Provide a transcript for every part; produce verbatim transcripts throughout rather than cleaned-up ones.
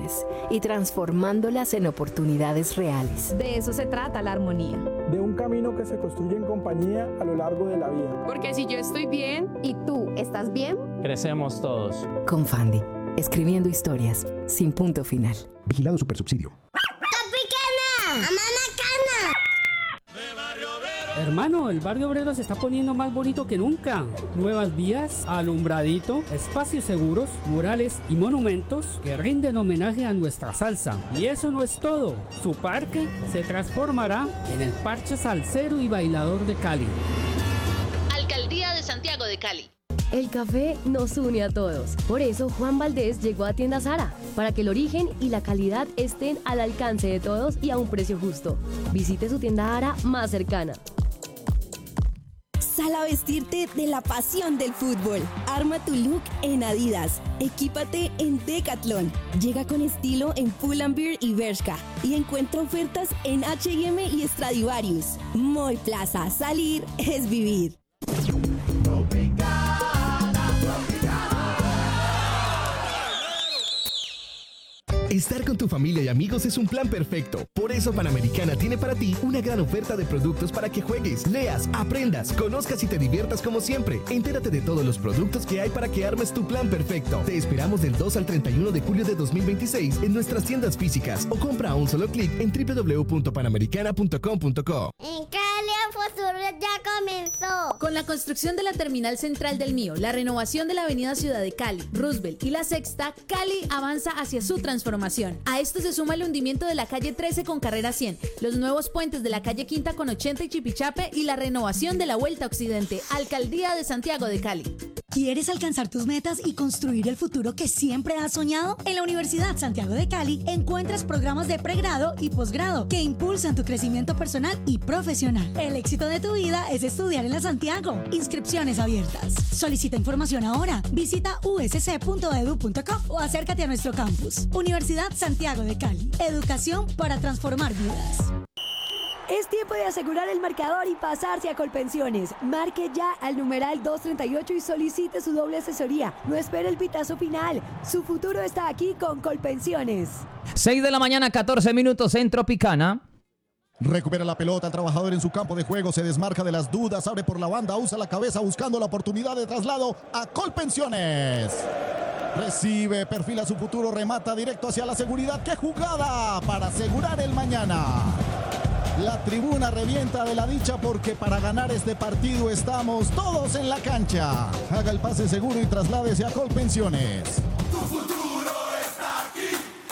situaciones y transformándolas en oportunidades reales. De eso se trata la armonía. De un camino que se construye en compañía a lo largo de la vida. Porque si yo estoy bien y tú estás bien, crecemos todos. Con Fandi, escribiendo historias sin punto final. Vigilado Supersubsidio. ¡Tropicana! ¡Mamá Cana! Hermano, el barrio obrero se está poniendo más bonito que nunca. Nuevas vías, alumbradito, espacios seguros, murales y monumentos que rinden homenaje a nuestra salsa. Y eso no es todo. Su parque se transformará en el Parche Salsero y Bailador de Cali. Alcaldía de Santiago de Cali. El café nos une a todos. Por eso Juan Valdés llegó a Tienda Zara, para que el origen y la calidad estén al alcance de todos y a un precio justo. Visite su tienda Zara más cercana. Sal a vestirte de la pasión del fútbol. Arma tu look en Adidas. Equípate en Decathlon. Llega con estilo en Pull&Bear y Bershka. Y encuentra ofertas en H y M y Stradivarius. Moy Plaza. Salir es vivir. Estar con tu familia y amigos es un plan perfecto. Por eso Panamericana tiene para ti una gran oferta de productos para que juegues, leas, aprendas, conozcas y te diviertas como siempre. Entérate de todos los productos que hay para que armes tu plan perfecto. Te esperamos del dos al treinta y uno de julio de dos mil veintiséis en nuestras tiendas físicas o compra a un solo clic en doble u doble u doble u punto panamericana punto com punto co. En Cali el futuro ya comenzó. Con la construcción de la terminal central del Mío, la renovación de la avenida Ciudad de Cali, Roosevelt y la Sexta, Cali avanza hacia su transformación. A esto se suma el hundimiento de la calle trece con carrera cien, los nuevos puentes de la calle Quinta con ochenta y Chipichape y la renovación de la Vuelta Occidente. Alcaldía de Santiago de Cali. ¿Quieres alcanzar tus metas y construir el futuro que siempre has soñado? En la Universidad Santiago de Cali encuentras programas de pregrado y posgrado que impulsan tu crecimiento personal y profesional. El éxito de tu vida es estudiar en la Santiago. Inscripciones abiertas. Solicita información ahora. Visita u s c punto e d u punto com o acércate a nuestro campus. Universidad Santiago de Cali. Educación para transformar vidas. Es tiempo de asegurar el marcador y pasarse a Colpensiones. Marque ya al numeral doscientos treinta y ocho y solicite su doble asesoría. No espere el pitazo final. Su futuro está aquí con Colpensiones. seis de la mañana, catorce minutos en Tropicana. Recupera la pelota, el trabajador en su campo de juego, se desmarca de las dudas, abre por la banda, usa la cabeza buscando la oportunidad de traslado a Colpensiones. Recibe, perfila su futuro, remata directo hacia la seguridad. ¡Qué jugada para asegurar el mañana! La tribuna revienta de la dicha porque para ganar este partido estamos todos en la cancha. Haga el pase seguro y trasládese a Colpensiones. Tu futuro está aquí.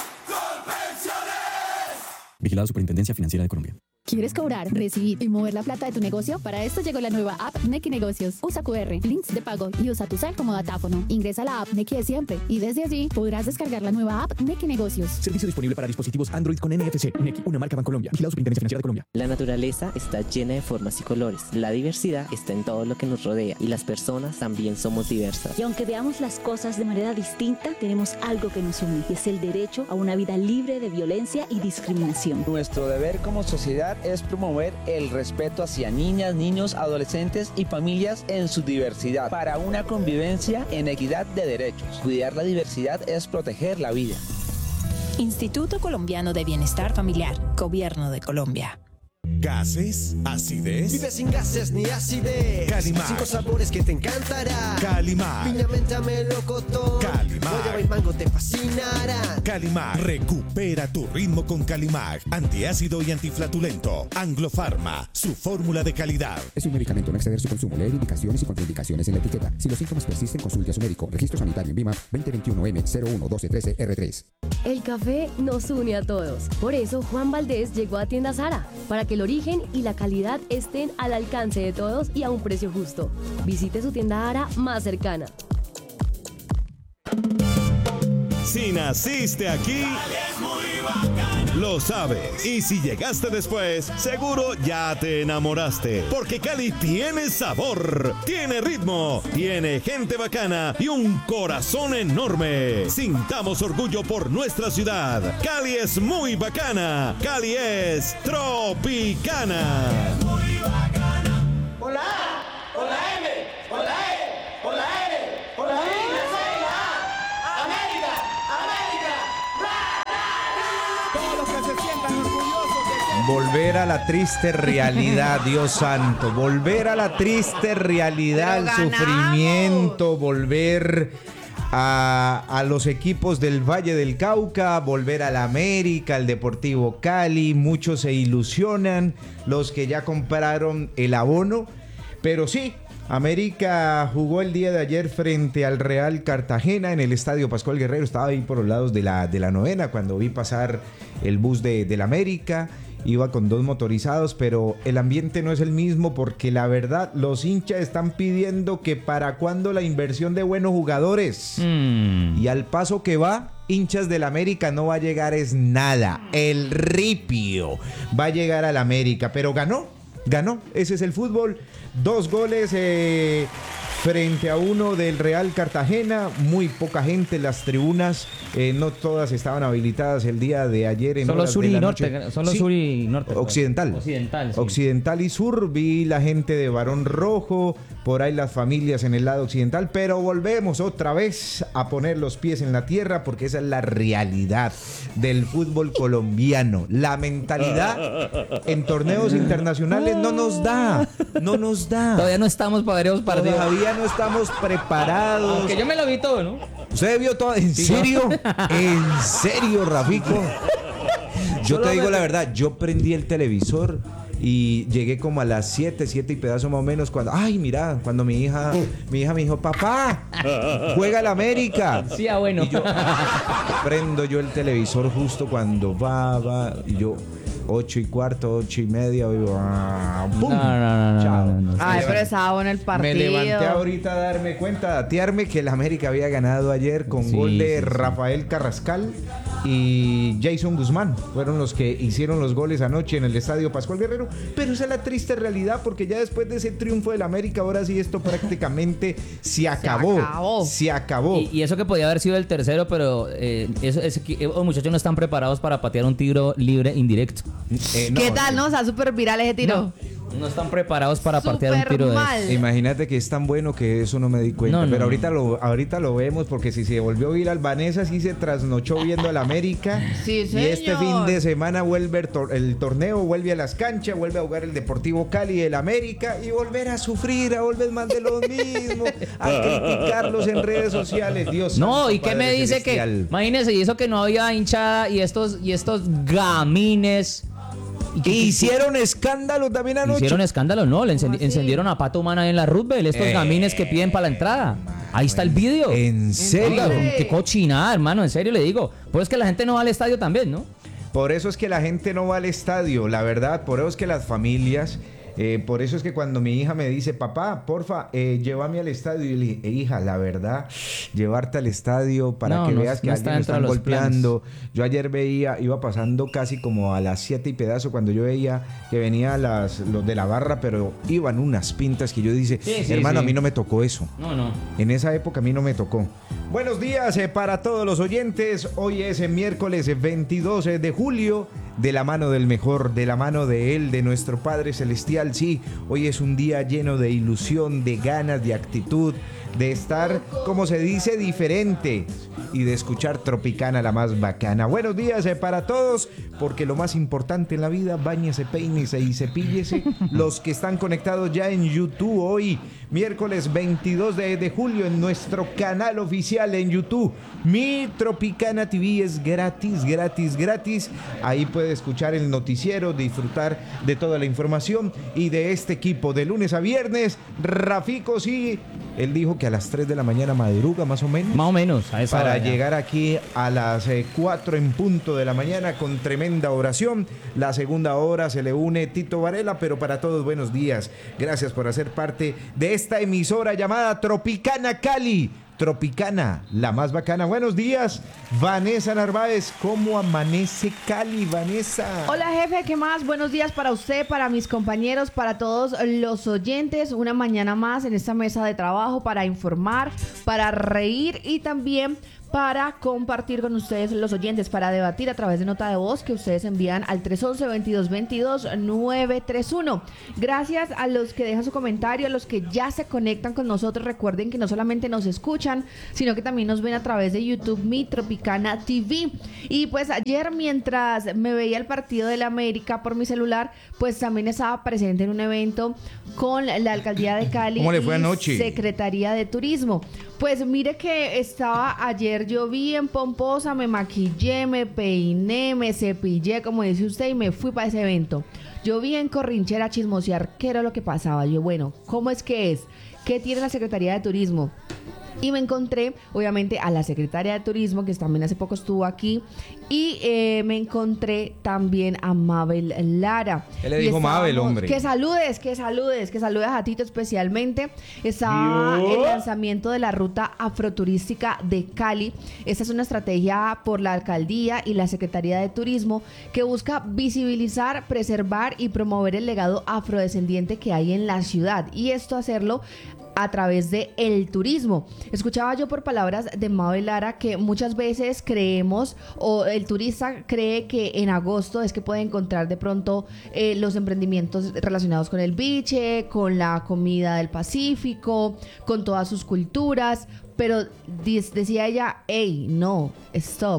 Colpensiones. Vigilado Superintendencia Financiera de Colombia. ¿Quieres cobrar, recibir y mover la plata de tu negocio? Para esto llegó la nueva app Nequi Negocios. Usa cu erre, links de pago y usa tu cel como datáfono. Ingresa a la app Nequi de siempre y desde allí podrás descargar la nueva app Nequi Negocios. Servicio disponible para dispositivos Android con N F C. Nequi, una marca Bancolombia. Vigilado Superintendencia Financiera de Colombia. La naturaleza está llena de formas y colores. La diversidad está en todo lo que nos rodea y las personas también somos diversas. Y aunque veamos las cosas de manera distinta, tenemos algo que nos une y es el derecho a una vida libre de violencia y discriminación. Nuestro deber como sociedad es promover el respeto hacia niñas, niños, adolescentes y familias en su diversidad para una convivencia en equidad de derechos. Cuidar la diversidad es proteger la vida. Instituto Colombiano de Bienestar Familiar, Gobierno de Colombia. ¿Gases? ¿Acidez? Vive sin gases ni acidez. Calimar. Cinco sabores que te encantará. Calimar. Piña, menta, melocotón. Calimar. Guayaba y mango te fascinará. Calimar. Recupera tu ritmo con Calimar. Antiácido y antiflatulento. Anglo Pharma. Su fórmula de calidad. Es un medicamento, no exceder su consumo. Leer indicaciones y contraindicaciones en la etiqueta. Si los síntomas persisten, consulte a su médico. Registro sanitario en VIMA veinte veintiuno M cero uno doce trece R tres. El café nos une a todos. Por eso Juan Valdés llegó a Tienda Zara, para que el origen y la calidad estén al alcance de todos y a un precio justo. Visite su tienda Zara más cercana. Si naciste aquí, lo sabes. Y si llegaste después, seguro ya te enamoraste. Porque Cali tiene sabor, tiene ritmo, tiene gente bacana y un corazón enorme. Sintamos orgullo por nuestra ciudad. Cali es muy bacana. Cali es Tropicana. Hola, hola M, hola E, hola N, hola I, la C y la A. América, América, volver a la triste realidad, Dios santo, volver a la triste realidad, el sufrimiento, volver a, a los equipos del Valle del Cauca, volver a la América, al Deportivo Cali. Muchos se ilusionan, los que ya compraron el abono, pero sí, América jugó el día de ayer frente al Real Cartagena en el Estadio Pascual Guerrero. Estaba ahí por los lados de la, de la novena cuando vi pasar el bus de, del América. Iba con dos motorizados, pero el ambiente no es el mismo porque la verdad los hinchas están pidiendo que para cuándo la inversión de buenos jugadores. Mm. Y al paso que va, hinchas del América, no va a llegar es nada. El ripio va a llegar al América, pero ganó, ganó. Ese es el fútbol. Dos goles eh, frente a uno del Real Cartagena. Muy poca gente en las tribunas. Eh, no todas estaban habilitadas el día de ayer. En solo sur y norte. norte. Solo sí. sur y norte. Occidental. Occidental, sí. Occidental y sur. Vi la gente de Barón Rojo. Por ahí las familias en el lado occidental. Pero volvemos otra vez a poner los pies en la tierra porque esa es la realidad del fútbol colombiano. La mentalidad en torneos internacionales no nos da. No nos da. Todavía no estamos para ver esos partidos. Todavía no estamos preparados. Aunque yo me lo vi todo, ¿no? ¿Usted vio todo? ¿En sí, serio? ¿no? ¿En serio, Rafico? Yo te digo la verdad, yo prendí el televisor y llegué como a las siete, siete y pedazo más o menos cuando, ay, mira, cuando mi hija, mi hija me dijo, papá, juega el América. Sí, ah, bueno. Y yo prendo yo el televisor justo cuando va, va, y yo, ocho y cuarto, ocho y media, digo, ah, ¡pum! No, no, no, Chao. no, no, no. Ay, pero estaba bueno el partido. Me levanté ahorita a darme cuenta, a datearme que el América había ganado ayer con Sí, gol de sí, sí. Rafael Carrascal y Jason Guzmán. Fueron los que hicieron los goles anoche en el Estadio Pascual Guerrero. Pero esa es la triste realidad porque ya después de ese triunfo del América, ahora sí esto prácticamente se acabó. Se acabó. Se acabó. Y, y eso que podía haber sido el tercero, pero eh, eso, eso, los muchachos no están preparados para patear un tiro libre indirecto. Eh, no, ¿Qué tal, no? O sea, súper viral ese tiro. No. No están preparados para Súper patear un tiro mal. de eso. Imagínate que es tan bueno que eso no me di cuenta. No, no, pero no. ahorita lo, ahorita lo vemos porque si se volvió viral, Vanessa sí se trasnochó viendo al América. Sí, y señor. este fin de semana vuelve el, tor- el torneo, vuelve a las canchas, vuelve a jugar el Deportivo Cali, el América y volver a sufrir, a volver más de lo mismo, a criticarlos en redes sociales. Dios No, santo, ¿y qué me Padre dice celestial. que, imagínese, y eso que no había hinchada y estos, y estos gamines... Y que hicieron escándalo también anoche. Hicieron escándalo, no, le encendi- encendieron a Pato Humana en la Roosevelt, estos Eh, gamines que piden para la entrada. Ahí está el vídeo. ¿En serio? Oiga, qué cochinada, hermano, en serio le digo. Pues es que la gente no va al estadio también, ¿no? Por eso es que la gente no va al estadio, la verdad, por eso es que las familias, eh, por eso es que cuando mi hija me dice, papá, porfa, eh, llévame al estadio, y yo le dije, hija, la verdad, llevarte al estadio para No, que no- veas que no a está alguien lo dentro de están los golpeando. Yo ayer veía, iba pasando casi como a las siete y pedazo, cuando yo veía que venían las, los de la barra, pero iban unas pintas que yo dice, Sí, sí, hermano, sí. a mí no me tocó eso. No, no. En esa época a mí no me tocó. Buenos días eh, para todos los oyentes. Hoy es eh, miércoles eh, veintidós de julio. De la mano del mejor, de la mano de él, de nuestro Padre Celestial. Sí, hoy es un día lleno de ilusión, de ganas, de actitud, de estar, como se dice, diferente y de escuchar Tropicana, la más bacana. Buenos días eh, para todos, porque lo más importante en la vida, báñese, peínese y cepíllese. Los que están conectados ya en YouTube hoy, miércoles veintidós de, de julio, en nuestro canal oficial en YouTube. Mi Tropicana T V es gratis, gratis, gratis. Ahí puede escuchar el noticiero, disfrutar de toda la información y de este equipo de lunes a viernes. Rafico, sí, él dijo que a las tres de la mañana madruga más o menos. Más o menos, a esa Para hora ya. llegar aquí a las eh, cuatro en punto de la mañana con tremenda oración. La segunda hora se le une Tito Varela, pero para todos buenos días. Gracias por hacer parte de esta emisora llamada Tropicana Cali. Tropicana, la más bacana. Buenos días, Vanessa Narváez. ¿Cómo amanece Cali, Vanessa? Hola, jefe, ¿qué más? Buenos días para usted, para mis compañeros, para todos los oyentes. Una mañana más en esta mesa de trabajo para informar, para reír y también para compartir con ustedes, los oyentes, para debatir a través de nota de voz que ustedes envían al tres once, veintidós veintidós, nueve tres uno. Gracias a los que dejan su comentario, a los que ya se conectan con nosotros. Recuerden que no solamente nos escuchan, sino que también nos ven a través de YouTube, Mi Tropicana T V. Y pues ayer, mientras me veía el partido de la América por mi celular, pues también estaba presente en un evento con la Alcaldía de Cali. ¿Cómo le fue y anoche? Secretaría de Turismo. Pues mire que estaba ayer, yo vi en Pomposa, me maquillé, me peiné, me cepillé, como dice usted, y me fui para ese evento. Yo vi en Corrinchera a chismosear qué era lo que pasaba. Yo, bueno, ¿cómo es que es? ¿Qué tiene la Secretaría de Turismo? Y me encontré, obviamente, a la secretaria de Turismo, que también hace poco estuvo aquí, y eh, me encontré también a Mabel Lara. ¿Qué le dijo Mabel, hombre? Que saludes, que saludes, que saludes a Tito especialmente. Estaba ¿Yo? el lanzamiento de la ruta afroturística de Cali. Esta es una estrategia por la Alcaldía y la Secretaría de Turismo que busca visibilizar, preservar y promover el legado afrodescendiente que hay en la ciudad. Y esto hacerlo a través de el turismo. Escuchaba yo por palabras de Mabel Lara que muchas veces creemos, o el turista cree que en agosto es que puede encontrar de pronto eh, los emprendimientos relacionados con el biche, con la comida del Pacífico, con todas sus culturas, pero decía ella, hey, no, stop.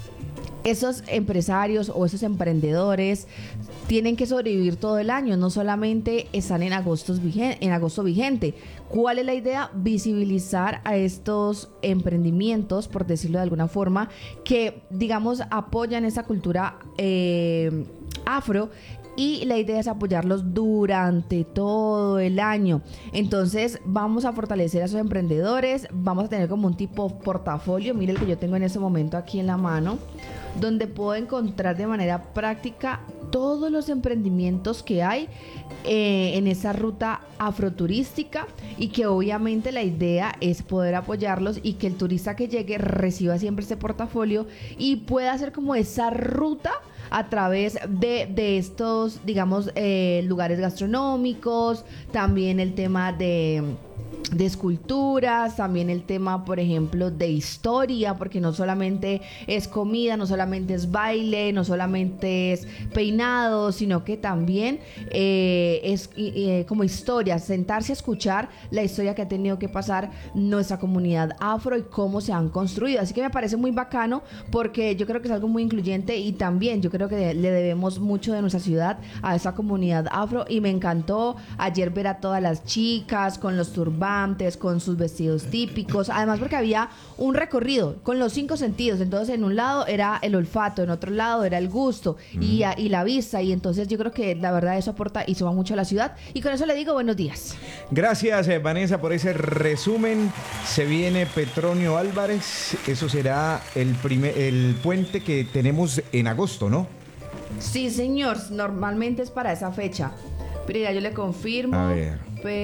Esos empresarios o esos emprendedores tienen que sobrevivir todo el año, no solamente están en agosto, en agosto vigente. ¿Cuál es la idea? Visibilizar a estos emprendimientos, por decirlo de alguna forma, que, digamos, apoyan esa cultura eh, afro. Y la idea es apoyarlos durante todo el año. Entonces vamos a fortalecer a esos emprendedores. Vamos a tener como un tipo portafolio. Mire el que yo tengo en este momento aquí en la mano, donde puedo encontrar de manera práctica todos los emprendimientos que hay eh, en esa ruta afroturística, y que obviamente la idea es poder apoyarlos y que el turista que llegue reciba siempre este portafolio y pueda hacer como esa ruta a través de, de estos, digamos, eh, lugares gastronómicos, también el tema de... de esculturas, también el tema, por ejemplo, de historia, porque no solamente es comida, no solamente es baile, no solamente es peinado, sino que también eh, es eh, como historia, sentarse a escuchar la historia que ha tenido que pasar nuestra comunidad afro y cómo se han construido. Así que me parece muy bacano, porque yo creo que es algo muy incluyente, y también yo creo que le debemos mucho de nuestra ciudad a esa comunidad afro, y me encantó ayer ver a todas las chicas con los turbantes, con sus vestidos típicos, además porque había un recorrido con los cinco sentidos. Entonces en un lado era el olfato, en otro lado era el gusto mm. y, a, y la vista, y entonces yo creo que la verdad eso aporta y suma mucho a la ciudad, y con eso le digo buenos días. Gracias, eh, Vanessa, por ese resumen. Se viene Petronio Álvarez, eso será el, primer, el puente que tenemos en agosto, ¿no? Sí, señor, normalmente es para esa fecha, pero ya yo le confirmo. A ver.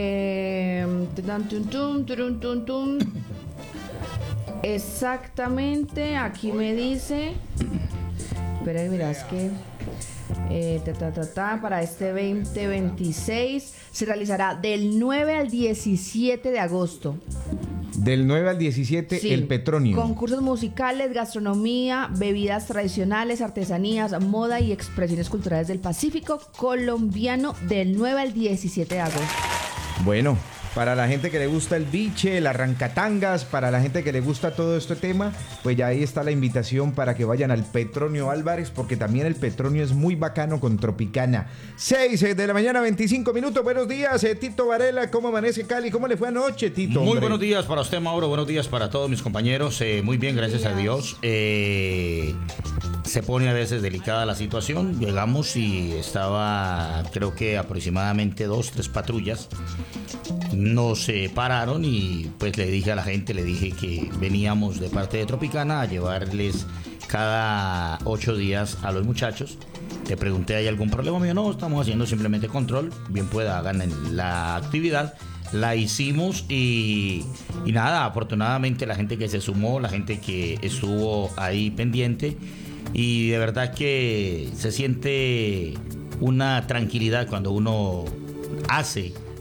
Exactamente, aquí me dice. Espera, mira, es que eh, ta, ta, ta, ta, para este veinte veintiséis se realizará del nueve al diecisiete de agosto. Del nueve al diecisiete, sí, el Petronio. Concursos musicales, gastronomía, bebidas tradicionales, artesanías, moda y expresiones culturales del Pacífico colombiano, del nueve al diecisiete de agosto. Bueno, para la gente que le gusta el biche, el arrancatangas, para la gente que le gusta todo este tema, pues ya ahí está la invitación para que vayan al Petronio Álvarez, porque también el Petronio es muy bacano con Tropicana. seis de la mañana, veinticinco minutos. Buenos días, eh, Tito Varela. ¿Cómo amanece Cali? ¿Cómo le fue anoche, Tito? Muy hombre? buenos días para usted, Mauro. Buenos días para todos mis compañeros. Eh, muy bien, gracias a Dios. Eh, se pone a veces delicada la situación. Llegamos y estaba, creo que aproximadamente dos, tres patrullas. Nos eh, pararon y pues le dije a la gente, le dije que veníamos de parte de Tropicana a llevarles cada ocho días a los muchachos. Le pregunté, ¿hay algún problema? Me dijo, no, estamos haciendo simplemente control. Bien pueda, hagan la actividad. La hicimos y, y nada, afortunadamente la gente que se sumó, la gente que estuvo ahí pendiente, y de verdad que se siente una tranquilidad cuando uno hace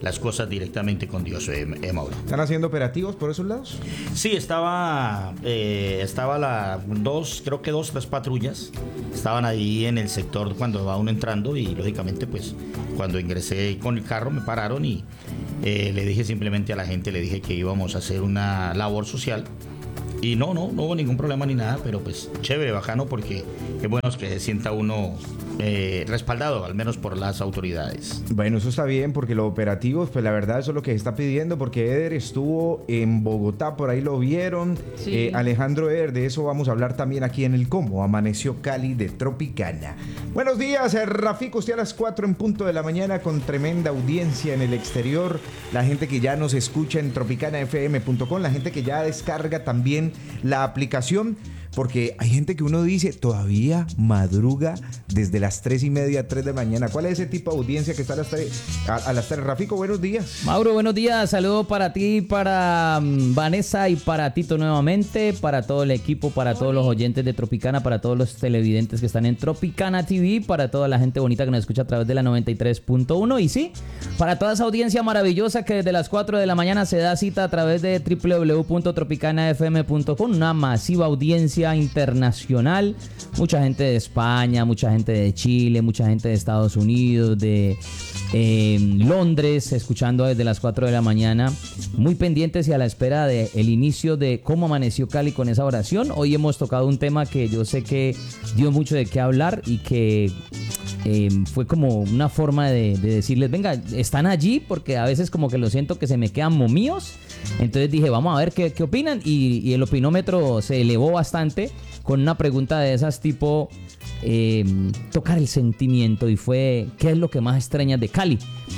las cosas directamente con Dios, eh, eh, Mauro. ¿Están haciendo operativos por esos lados? Sí, estaba, eh, estaba la dos, creo que dos, tres patrullas. Estaban ahí en el sector cuando va uno entrando y lógicamente pues cuando ingresé con el carro me pararon y eh, le dije simplemente a la gente, le dije que íbamos a hacer una labor social. Y no, no, no hubo ningún problema ni nada, pero pues chévere, bacano, porque es bueno que se sienta uno eh, respaldado, al menos por las autoridades. Bueno, eso está bien, porque los operativos, pues la verdad eso es lo que se está pidiendo, porque Eder estuvo en Bogotá, por ahí lo vieron. Sí. Eh, Alejandro Eder, de eso vamos a hablar también aquí en el Combo. Amaneció Cali de Tropicana. Buenos días, eh, Rafico, usted a las cuatro en punto de la mañana con tremenda audiencia en el exterior. La gente que ya nos escucha en tropicana f m punto com, la gente que ya descarga también la aplicación, porque hay gente que uno dice todavía madruga desde las tres y media, tres de la mañana. ¿Cuál es ese tipo de audiencia que está a las tres? A, a las tres? Rafico, buenos días. Mauro, buenos días. Saludo para ti, para um, Vanessa y para Tito nuevamente, para todo el equipo, para todos los oyentes de Tropicana, para todos los televidentes que están en Tropicana T V, para toda la gente bonita que nos escucha a través de la noventa y tres punto uno y sí, para toda esa audiencia maravillosa que desde las cuatro de la mañana se da cita a través de w w w punto tropicana f m punto com, una masiva audiencia internacional, mucha gente de España, mucha gente de Chile, mucha gente de Estados Unidos, de eh, Londres, escuchando desde las cuatro de la mañana, muy pendientes y a la espera del inicio de cómo amaneció Cali con esa oración. Hoy hemos tocado un tema que yo sé que dio mucho de qué hablar y que eh, fue como una forma de, de decirles, venga, están allí, porque a veces como que lo siento que se me quedan momíos. Entonces dije, vamos a ver qué, qué opinan, y, y el opinómetro se elevó bastante con una pregunta de esas tipo eh, tocar el sentimiento, y fue ¿qué es lo que más extrañas de Cali?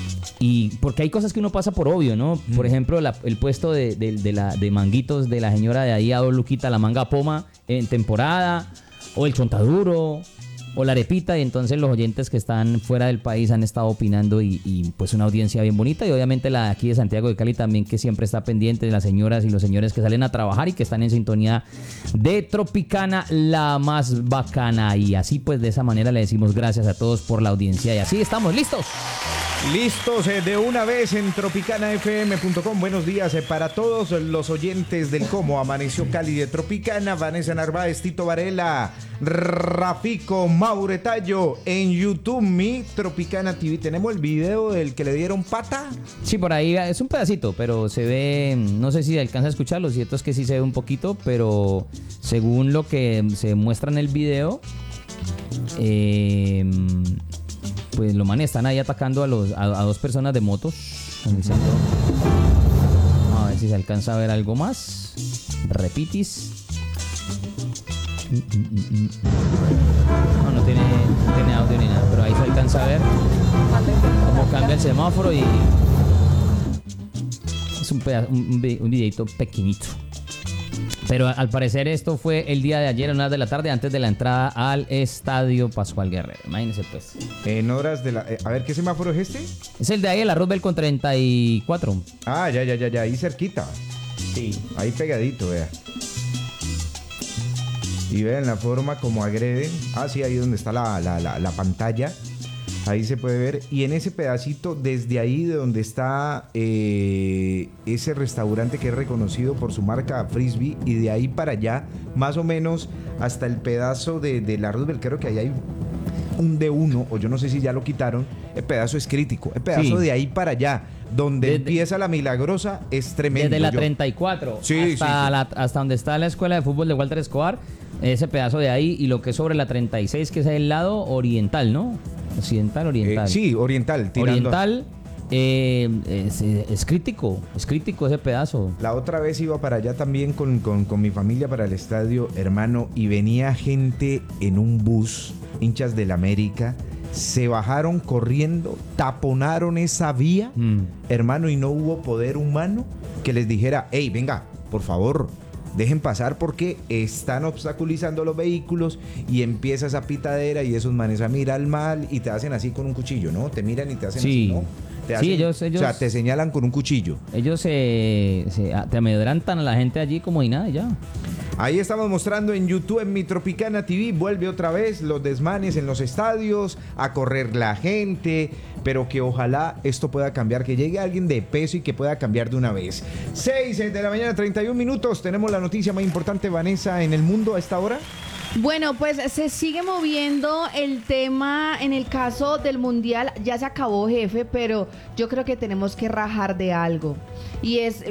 Y porque hay cosas que uno pasa por obvio, ¿no? Mm. Por ejemplo, la, el puesto de, de, de, la, de manguitos de la señora de ahí a dos luquitas, la manga poma en temporada, o el chontaduro, o la arepita, y entonces los oyentes que están fuera del país han estado opinando y, y pues una audiencia bien bonita, y obviamente la de aquí de Santiago de Cali también, que siempre está pendiente de las señoras y los señores que salen a trabajar y que están en sintonía de Tropicana, la más bacana. Y así pues de esa manera le decimos gracias a todos por la audiencia, y así estamos listos. Listos eh, de una vez en tropicana f m punto com. Buenos días eh, para todos los oyentes del Cómo Amaneció Cali de Tropicana. Vanessa Narváez, Tito Varela, Rafico, Mauro Tallo en YouTube, mi Tropicana T V. Tenemos el video del que le dieron pata. Sí, por ahí es un pedacito, pero se ve, no sé si alcanza a escucharlo, cierto es que sí se ve un poquito, pero según lo que se muestra en el video, eh... pues los manes están ahí atacando a, los, a, a dos personas de motos. Diciendo, a ver si se alcanza a ver algo más. Repitis. No, no tiene, no tiene audio ni nada, pero ahí se alcanza a ver cómo cambia el semáforo, y es un, pedazo, un, un videito pequeñito. Pero al parecer esto fue el día de ayer, a una de la tarde, antes de la entrada al Estadio Pascual Guerrero. Imagínense pues. En horas de la... Eh, a ver, ¿qué semáforo es este? Es el de ahí, la Roosevelt con treinta y cuatro. Ah, ya, ya, ya, ya, ahí cerquita. Sí. Ahí pegadito, vea. Y vean la forma como agreden. Ah, sí, ahí donde está la, la, la, la pantalla. Ahí se puede ver. Y en ese pedacito, desde ahí de donde está eh, ese restaurante que es reconocido por su marca Frisbee, y de ahí para allá, más o menos hasta el pedazo de, de la Roosevelt, creo que ahí hay un D uno, o yo no sé si ya lo quitaron. El pedazo es crítico. El pedazo sí. de ahí para allá, donde desde, empieza la Milagrosa, es tremendo. Desde la yo, treinta y cuatro sí, hasta, sí, sí. La, hasta donde está la escuela de fútbol de Walter Escobar, ese pedazo de ahí, y lo que es sobre la treinta y seis, que es el lado oriental, ¿no? Occidental, oriental. Eh, sí, oriental. Oriental. Eh, es, es crítico, es crítico ese pedazo. La otra vez iba para allá también con, con, con mi familia para el estadio, hermano, y venía gente en un bus, hinchas del América, se bajaron corriendo, taponaron esa vía, mm. hermano, y no hubo poder humano que les dijera, hey, venga, por favor, dejen pasar porque están obstaculizando los vehículos, y empieza esa pitadera y esos manes a mirar mal y te hacen así con un cuchillo, ¿no? Te miran y te hacen sí. así, ¿no? Te hacen, sí, ellos, ellos... O sea, te señalan con un cuchillo. Ellos se, se te amedrentan a la gente allí como y nada, ya. Ahí estamos mostrando en YouTube, en Mi Tropicana T V, vuelve otra vez los desmanes en los estadios, a correr la gente, pero que ojalá esto pueda cambiar, que llegue alguien de peso y que pueda cambiar de una vez. seis de la mañana, treinta y un minutos, tenemos la noticia más importante, Vanessa, en el mundo a esta hora. Bueno, pues se sigue moviendo el tema en el caso del Mundial. Ya se acabó, jefe, pero yo creo que tenemos que rajar de algo. Y es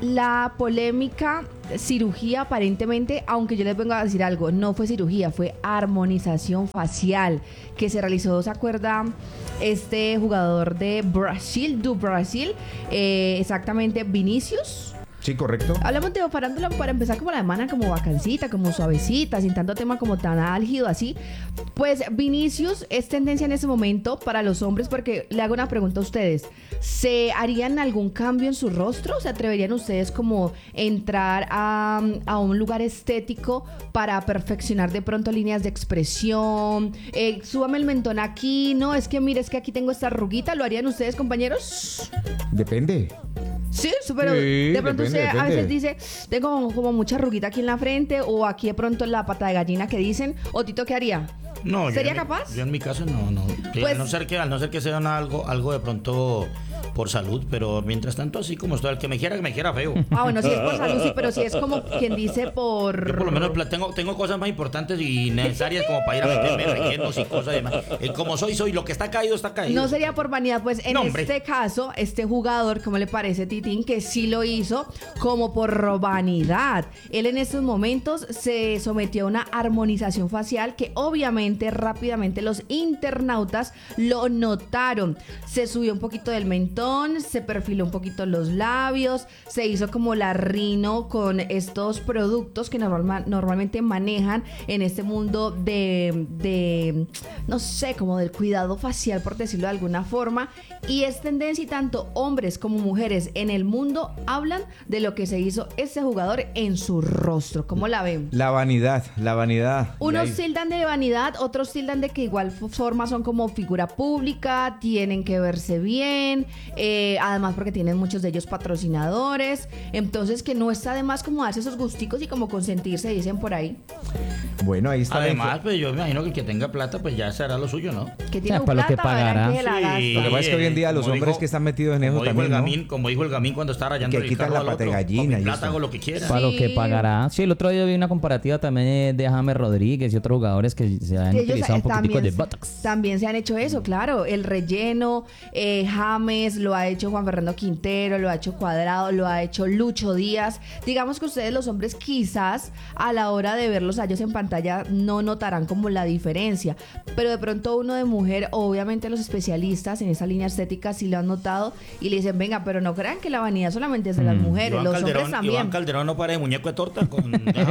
la polémica cirugía, aparentemente, aunque yo les vengo a decir algo, no fue cirugía, fue armonización facial que se realizó, ¿se acuerda? Este jugador de Brasil, do Brasil, eh, exactamente Vinicius. Sí, correcto. Hablamos de farándula para empezar como la semana, como bacancita, como suavecita, sin tanto tema como tan álgido así. Pues Vinicius es tendencia en ese momento para los hombres, porque le hago una pregunta a ustedes. ¿Se harían algún cambio en su rostro? ¿Se atreverían ustedes como entrar a, a un lugar estético para perfeccionar de pronto líneas de expresión? Eh, súbame el mentón aquí, no, es que mire, es que aquí tengo esta arruguita. ¿Lo harían ustedes, compañeros? Depende. Sí, pero Sí, de pronto depende, usted a depende. veces dice, tengo como, como mucha arruguita aquí en la frente, o aquí de pronto la pata de gallina que dicen, o Tito, ¿qué haría? No, yo ¿Sería en mi- capaz? Yo en mi caso no, no. Pues- a no ser que, al no ser que sea una- algo, algo de pronto por salud, pero mientras tanto así como estoy, el que me quiera, que me quiera feo. Ah, bueno, si es por salud, sí, pero si es como quien dice por... Yo por lo menos pla- tengo, tengo cosas más importantes y necesarias como para ir a meterme rellenos y cosas demás. Eh, como soy, soy. Lo que está caído, está caído. No sería por vanidad, pues en No, hombre. este caso, este jugador, ¿cómo le parece, Titín? Que sí lo hizo como por vanidad. Él en estos momentos se sometió a una armonización facial que obviamente rápidamente los internautas lo notaron. Se subió un poquito del mentón, se perfiló un poquito los labios, se hizo como la rino con estos productos que normal- normalmente manejan en este mundo de, de, no sé, como del cuidado facial, por decirlo de alguna forma. Y es tendencia y tanto hombres como mujeres en el mundo hablan de lo que se hizo este jugador en su rostro. ¿Cómo la ven? La vanidad, la vanidad. Unos Y ahí- tildan de vanidad, otros tildan de que igual f- forma son como figura pública, tienen que verse bien, eh, además porque tienen muchos de ellos patrocinadores, entonces que no está de más como darse esos gusticos y como consentirse, dicen por ahí. Bueno, ahí está. la Además, info- pues yo me imagino que el que tenga plata, pues ya será lo suyo, ¿no? Que tiene para lo que plata, verán pagará. que se la gasta. Lo que pasa es que hoy en día los como hombres dijo- que están metidos en eso como dijo también, el ¿no? Gamín, como dijo el Gamín cuando estaba rayando Que el quitan carro la al pata de otro, gallina con mi y plata esto. hago lo que quiera. Para lo que pagará. Sí, el otro día vi una comparativa también de James Rodríguez y otros jugadores que se han Ellos, utilizado un eh, poquitico de también, Botox. también se han hecho eso, claro. El relleno, eh, James, lo ha hecho Juan Fernando Quintero, lo ha hecho Cuadrado, lo ha hecho Lucho Díaz. Digamos que ustedes los hombres quizás a la hora de verlos a ellos en pantalla no notarán como la diferencia, pero de pronto uno de mujer, obviamente los especialistas en esa línea estética sí lo han notado y le dicen, venga, pero no crean que la vanidad solamente es de las mujeres, Iván los Calderón, hombres también. Iván Calderón no parece muñeco de torta con...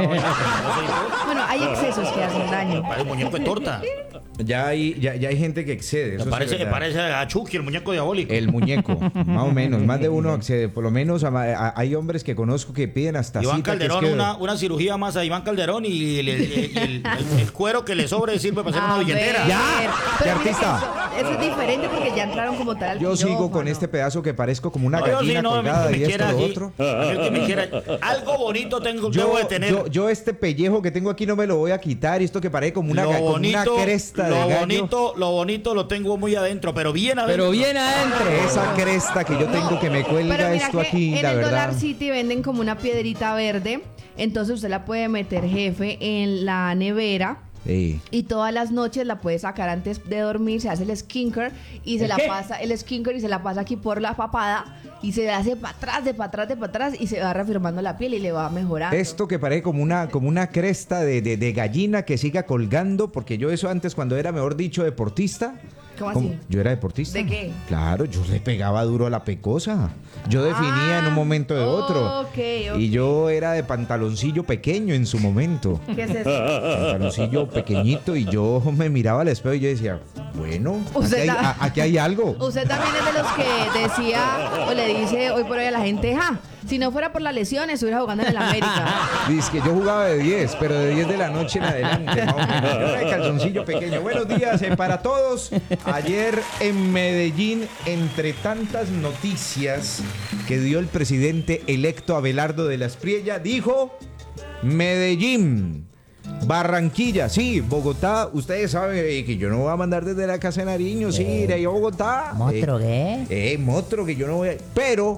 Bueno, hay excesos que hacen daño. Parece muñeco de torta. Ya hay, ya, ya hay gente que excede. eso sí Parece, es verdad. parece a Chucky, el muñeco diabólico. El muñeco, más o menos. Más de uno accede. Por lo menos a- a- hay hombres que conozco que piden hasta Iván cita, que es Calderón, que- una, una cirugía más a Iván Calderón y el, el- el- el- el- el cuero que le sobre sirve para hacer una A ver, billetera. pero ¡Qué mire, artista! Eso, eso es diferente porque ya entraron como tal al Yo sigo con quirófano. este pedazo que parezco como una No, yo gallina sí, no, colgada el que y me esto quiera lo aquí, otro. a mí el que me quiera. Algo bonito tengo, Yo, debo de tener. yo, yo este pellejo que tengo aquí no me lo voy a quitar. Y esto que parece como una, lo ga- como bonito, una cresta lo de gallo. bonito, lo bonito lo tengo muy adentro, pero bien adentro. Pero bien adentro. Esa cresta que yo tengo que me cuelga Pero mira esto que aquí, en la el verdad. Dollar City venden como una piedrita verde, entonces usted la puede meter, jefe, en la nevera. Sí. Y todas las noches la puede sacar antes de dormir, se hace el skincare y se ¿El la qué? pasa, el skincare y se la pasa aquí por la papada y se hace para atrás, de para atrás, de para atrás y se va reafirmando la piel y le va mejorando. Esto que parece como una, como una cresta de, de- de gallina que siga colgando, porque yo eso antes cuando era, mejor dicho, deportista. ¿Cómo como- así? Yo era deportista. ¿De qué? Claro, yo le pegaba duro a la pecosa. Yo definía en un momento de otro. Ah, ok, ok. Y yo era de pantaloncillo pequeño en su momento. ¿Qué es eso? Pantaloncillo pequeñito y yo me miraba al espejo y yo decía, bueno, aquí Usted hay, ta- a- aquí hay algo. Usted también es de los que decía o le dice hoy por hoy a la gente, ja, si no fuera por las lesiones estuviera jugando en el América. Dice que yo jugaba de diez, pero de diez de la noche en adelante, más o menos. Yo era de calzoncillo pequeño. Buenos días eh, para todos. Ayer en Medellín, entre tantas noticias que dio el presidente electo Abelardo de la Espriella, dijo Medellín, Barranquilla, sí, Bogotá. Ustedes saben eh, que yo no voy a mandar desde la casa de Nariño, sí, Eh. iré a Bogotá. ¿Motro eh, Eh, motro que yo no voy a... Pero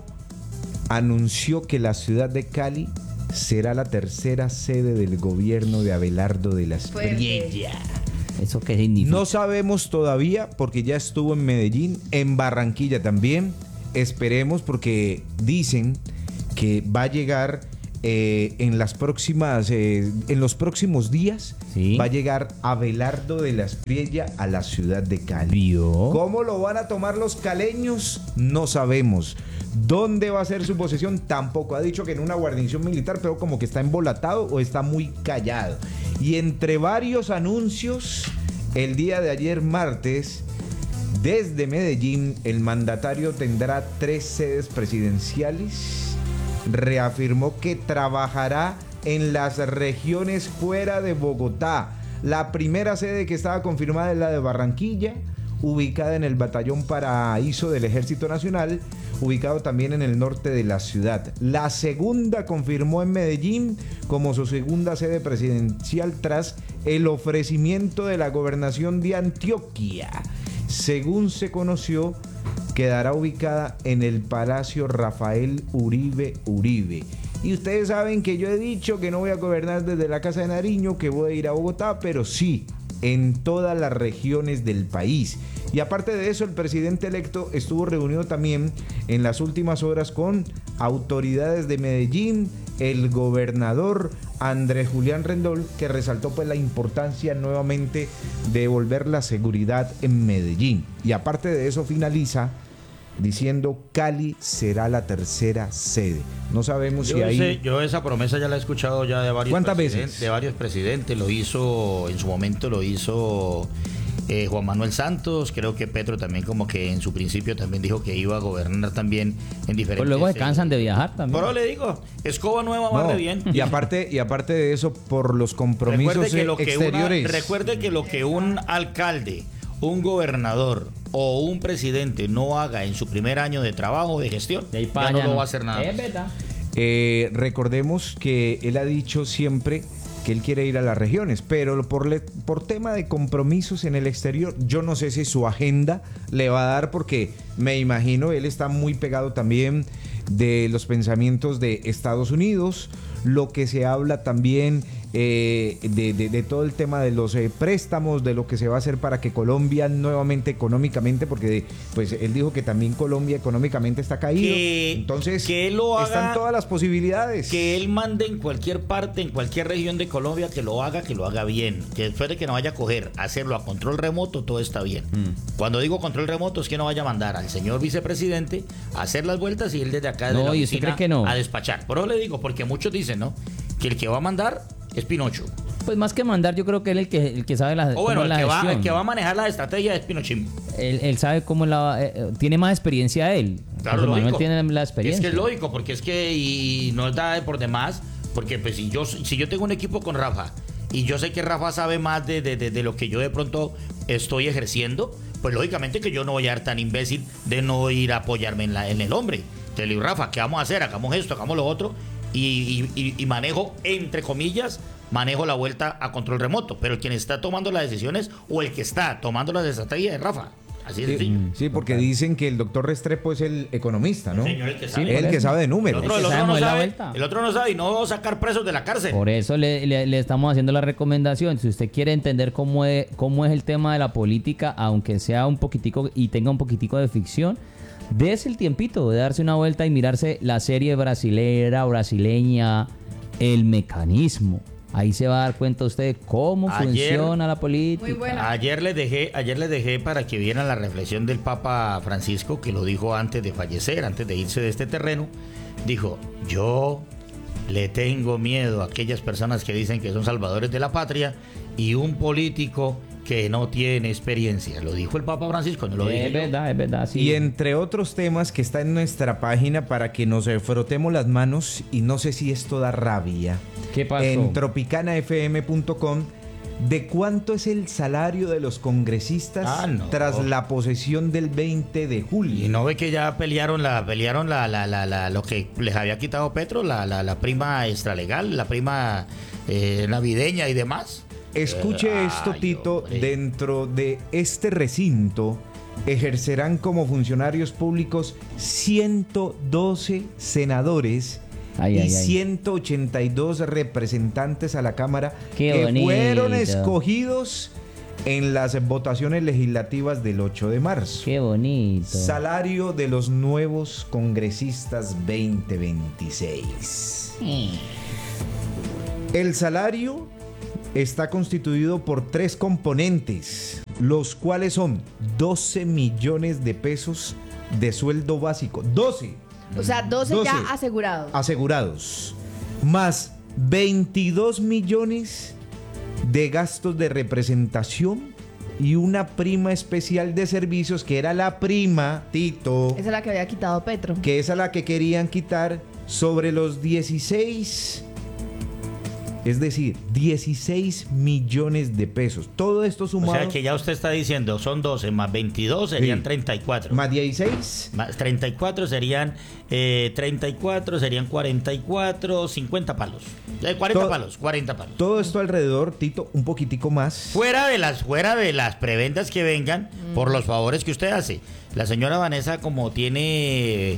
anunció que la ciudad de Cali será la tercera sede del gobierno de Abelardo de la Espriella. ¿Eso qué significa? No sabemos todavía porque ya estuvo en Medellín, en Barranquilla también. Esperemos porque dicen que va a llegar eh, en las próximas, eh, en los próximos días. Sí. Va a llegar Abelardo de la Espriella a la ciudad de Cali. ¿Cómo lo van a tomar los caleños? No sabemos. ¿Dónde va a ser su posesión? Tampoco. Ha dicho que en una guarnición militar, pero como que está embolatado o está muy callado. Y entre varios anuncios, el día de ayer martes, desde Medellín, el mandatario tendrá tres sedes presidenciales. Reafirmó que trabajará en las regiones fuera de Bogotá. La primera sede que estaba confirmada es la de Barranquilla, ubicada en el Batallón Paraíso del Ejército Nacional, ubicado también en el norte de la ciudad. La segunda confirmó en Medellín como su segunda sede presidencial tras el ofrecimiento de la gobernación de Antioquia. Según se conoció, quedará ubicada en el Palacio Rafael Uribe Uribe. Y ustedes saben que yo he dicho que no voy a gobernar desde la Casa de Nariño, que voy a ir a Bogotá, pero sí, en todas las regiones del país. Y aparte de eso, el presidente electo estuvo reunido también en las últimas horas con autoridades de Medellín, el gobernador Andrés Julián Rendón, que resaltó pues la importancia nuevamente de devolver la seguridad en Medellín. Y aparte de eso finaliza diciendo Cali será la tercera sede. No sabemos Yo, si ahí... sé, yo esa promesa ya la he escuchado ya de varios ¿Cuántas presidentes, veces? de varios presidentes. Lo hizo, en su momento lo hizo eh, Juan Manuel Santos. Creo que Petro también como que en su principio también dijo que iba a gobernar también en diferentes... Pues luego se cansan de viajar también. Pero le digo, escoba nueva más No, de bien. y aparte y aparte de eso, por los compromisos Recuerde que, lo que exteriores. una- recuerde que lo que un alcalde, un gobernador o un presidente no haga en su primer año de trabajo, de gestión, ya para no allá lo no. va a hacer nada. Es verdad. Eh, recordemos que él ha dicho siempre que él quiere ir a las regiones, pero por, le- por tema de compromisos en el exterior, yo no sé si su agenda le va a dar, porque me imagino él está muy pegado también de los pensamientos de Estados Unidos, lo que se habla también eh, de, de- de todo el tema de los eh, préstamos, de lo que se va a hacer para que Colombia nuevamente económicamente, porque pues él dijo que también Colombia económicamente está caído, Que- entonces que él lo haga- están todas las posibilidades. Que él mande en cualquier parte, en cualquier región de Colombia, que lo haga, que lo haga bien. Que después de que no vaya a coger, hacerlo a control remoto, todo está bien. Cuando digo control remoto, es que no vaya a mandar al señor vicepresidente a hacer las vueltas y él desde acá de No, la ¿y usted oficina cree que no? a despachar. Por eso le digo, porque muchos dicen, ¿no? Que el que va a mandar es Pinocho. Pues más que mandar, yo creo que él es el que, el que sabe la, O bueno, cómo el es la que, va, gestión. el que va a manejar la estrategia es Pinochín. Él, él sabe cómo la... eh, eh, tiene más experiencia él. Claro, José Manuel lógico. tiene la Es experiencia. que es lógico, porque es que y no da por demás, porque pues si yo si yo tengo un equipo con Rafa y yo sé que Rafa sabe más de, de, de, de lo que yo de pronto estoy ejerciendo, pues lógicamente que yo no voy a ser tan imbécil de no ir a apoyarme en, la, en el hombre. Te le digo, Rafa, ¿qué vamos a hacer? Hagamos esto, hagamos lo otro, y, y, y- y manejo, entre comillas, manejo la vuelta a control remoto, pero el quien está tomando las decisiones o el que está tomando las estrategias es Rafa. Así de Sí, sencillo. sí, porque dicen que el doctor Restrepo es el economista, ¿no? Señor, el que sabe. Sí, el que sabe de El números. otro, el otro no sabe, el otro no sabe y no va a sacar presos de la cárcel. Por eso le, le- le estamos haciendo la recomendación. Si usted quiere entender cómo es, cómo es el tema de la política, aunque sea un poquitico y tenga un poquitico de ficción, dése el tiempito de darse una vuelta y mirarse la serie brasilera, brasileña, El Mecanismo. Ahí se va a dar cuenta usted cómo Ayer- funciona la política. Ayer les dejé, ayer les dejé para que vieran la reflexión del Papa Francisco, que lo dijo antes de fallecer, antes de irse de este terreno. Dijo, yo le tengo miedo a aquellas personas que dicen que son salvadores de la patria y un político que no tiene experiencia. Lo dijo el Papa Francisco, no lo dije Es yo. verdad, es verdad. Sí. Y entre otros temas que está en nuestra página para que nos eh, frotemos las manos, y no sé si esto da rabia. ¿Qué pasó? En tropicana f m punto com ¿De cuánto es el salario de los congresistas Ah, no. tras la posesión del veinte de julio? Y no ve que ya pelearon la pelearon la, la, la, la lo que les había quitado Petro, la, la, la prima extralegal, la prima eh, navideña y demás. Escuche Eh, esto, ay, Tito. hombre. Dentro de este recinto ejercerán como funcionarios públicos ciento doce senadores Ay, y ay, ay. ciento ochenta y dos representantes a la Cámara Qué que bonito. fueron escogidos en las votaciones legislativas del ocho de marzo. Qué bonito. Salario de los nuevos congresistas veinte veintiséis. El salario está constituido por tres componentes, los cuales son doce millones de pesos de sueldo básico. doce. O sea, doce, doce. ya asegurados. Asegurados. Más veintidós millones de gastos de representación y una prima especial de servicios que era la prima, Tito, Esa es la que había quitado Petro. que es a la que querían quitar sobre los dieciséis, es decir, dieciséis millones de pesos. Todo esto O sumado sea que ya usted está diciendo, son doce más veintidós serían Sí. treinta y cuatro. más dieciséis. Más treinta y cuatro serían eh, treinta y cuatro serían cuarenta y cuatro, cincuenta palos. Eh, cuarenta Todo- palos, cuarenta palos. Todo esto alrededor, Tito, un poquitico más. Fuera de las fuera de las prebendas que vengan por los favores que usted hace. La señora Vanessa, como tiene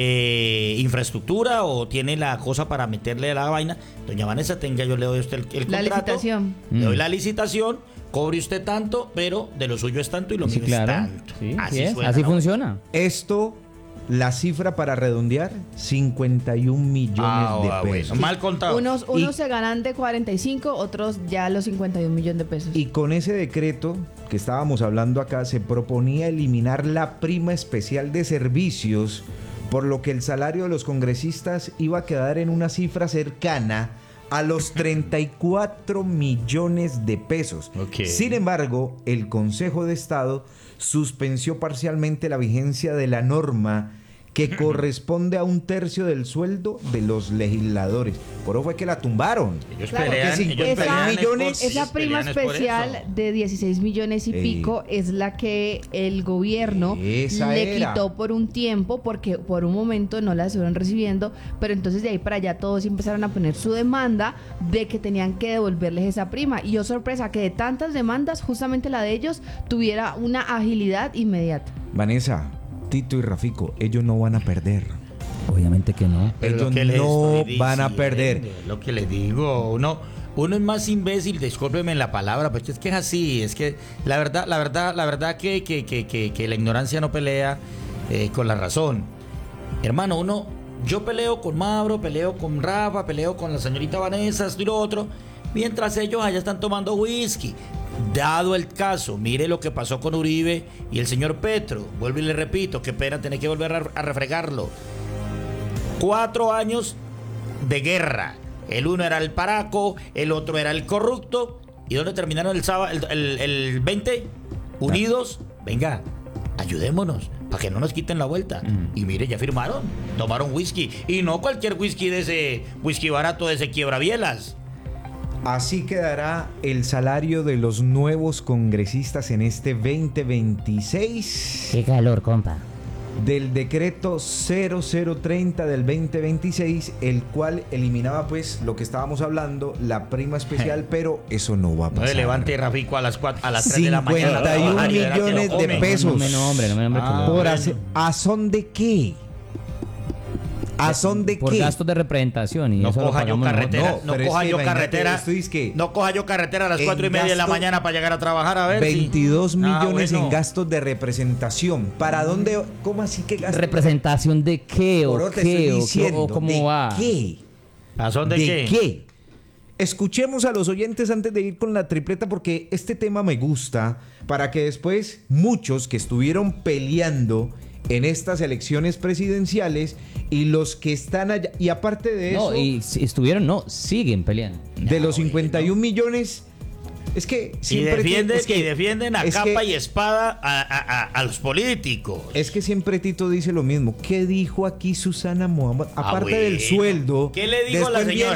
eh, infraestructura o tiene la cosa para meterle a la vaina, doña Vanessa, tenga, yo le doy a usted el, el La contrato, licitación. le doy Mm. la licitación, cobre usted tanto, pero de lo suyo es tanto y lo Sí, mío claro. es tanto. Sí, así sí es, suena, así ¿no? funciona. Esto, la cifra para redondear, cincuenta y un millones Ah, de ah, pesos. bueno, mal contado. Unos, unos se ganan de cuarenta y cinco, otros ya los cincuenta y un millones de pesos. Y con ese decreto que estábamos hablando acá, se proponía eliminar la prima especial de servicios, por lo que el salario de los congresistas iba a quedar en una cifra cercana a los treinta y cuatro millones de pesos. Ok. Sin embargo, el Consejo de Estado suspendió parcialmente la vigencia de la norma que corresponde a un tercio del sueldo de los legisladores. Por eso fue que la tumbaron. Ellos Claro, pelean, porque ellos cincuenta pelean es por- millones- Esa ellos prima pelean es por especial eso. de dieciséis millones y Ey. pico es la que el gobierno Esa le era. quitó por un tiempo porque por un momento no la estuvieron recibiendo, pero entonces de ahí para allá todos empezaron a poner su demanda de que tenían que devolverles esa prima. Y yo sorpresa que de tantas demandas, justamente la de ellos tuviera una agilidad inmediata. Vanessa, Tito y Rafico, ellos no van a perder. Obviamente que no. Pero Ellos lo que les no estoy van a diciendo, perder. Lo que les digo, uno, uno es más imbécil, discúlpeme en la palabra, pero es que es así, es que la verdad, la verdad, la verdad que, que, que, que, que la ignorancia no pelea eh, con la razón. Hermano, uno, yo peleo con Mauro, peleo con Rafa, peleo con la señorita Vanessa, esto y lo otro, mientras ellos allá están tomando whisky. Dado el caso, mire lo que pasó con Uribe y el señor Petro. Vuelvo y le repito, qué pena tener que volver a, a refregarlo. Cuatro años de guerra. El uno era el paraco, el otro era el corrupto. ¿Y dónde terminaron el sábado, el, el, el veinte? Unidos. Venga, ayudémonos para que no nos quiten la vuelta. Y mire, ya firmaron, tomaron whisky. Y no cualquier whisky de ese whisky barato de ese quiebravielas. Así quedará el salario de los nuevos congresistas en este veinte veintiséis. Qué calor, compa. Del decreto cero cero treinta del veinte veintiséis, el cual eliminaba pues lo que estábamos hablando, la prima especial, pero eso no va a No pasar. le levante Rafico a las cuatro, a las tres de la mañana. cincuenta y un Ay, verá que lo millones de comen. pesos. No me nombre, no me nombre. Ah, que lo- Por bueno. hacer- ¿A son de qué? ¿A son de Por qué? gastos de representación. Y No eso lo coja yo pagamos carretera, nosotros. No, no, pero es coja que yo imagínate, carretera, esto es que no coja yo carretera a las en cuatro y media de la gasto- mañana para llegar a trabajar a ver si- veintidós Ah, millones bueno. en gastos de representación. ¿Para dónde? ¿Cómo así que gastos? ¿Representación de qué Por o eso te qué estoy o qué, diciendo, o cómo ¿de va? qué? ¿A son de, ¿De qué? qué? Escuchemos a los oyentes antes de ir con la tripleta porque este tema me gusta para que después muchos que estuvieron peleando en estas elecciones presidenciales y los que están allá, y aparte de eso, No, y si estuvieron, no, siguen peleando. de los cincuenta y un millones, es que Y siempre defienden, es que- y defienden a es capa que- y espada a, a- a- a los políticos. Es que siempre Tito dice lo mismo. ¿Qué dijo aquí Susana Mohamed? Ah, Aparte del bueno. sueldo. ¿Qué le dijo la después señora? vienen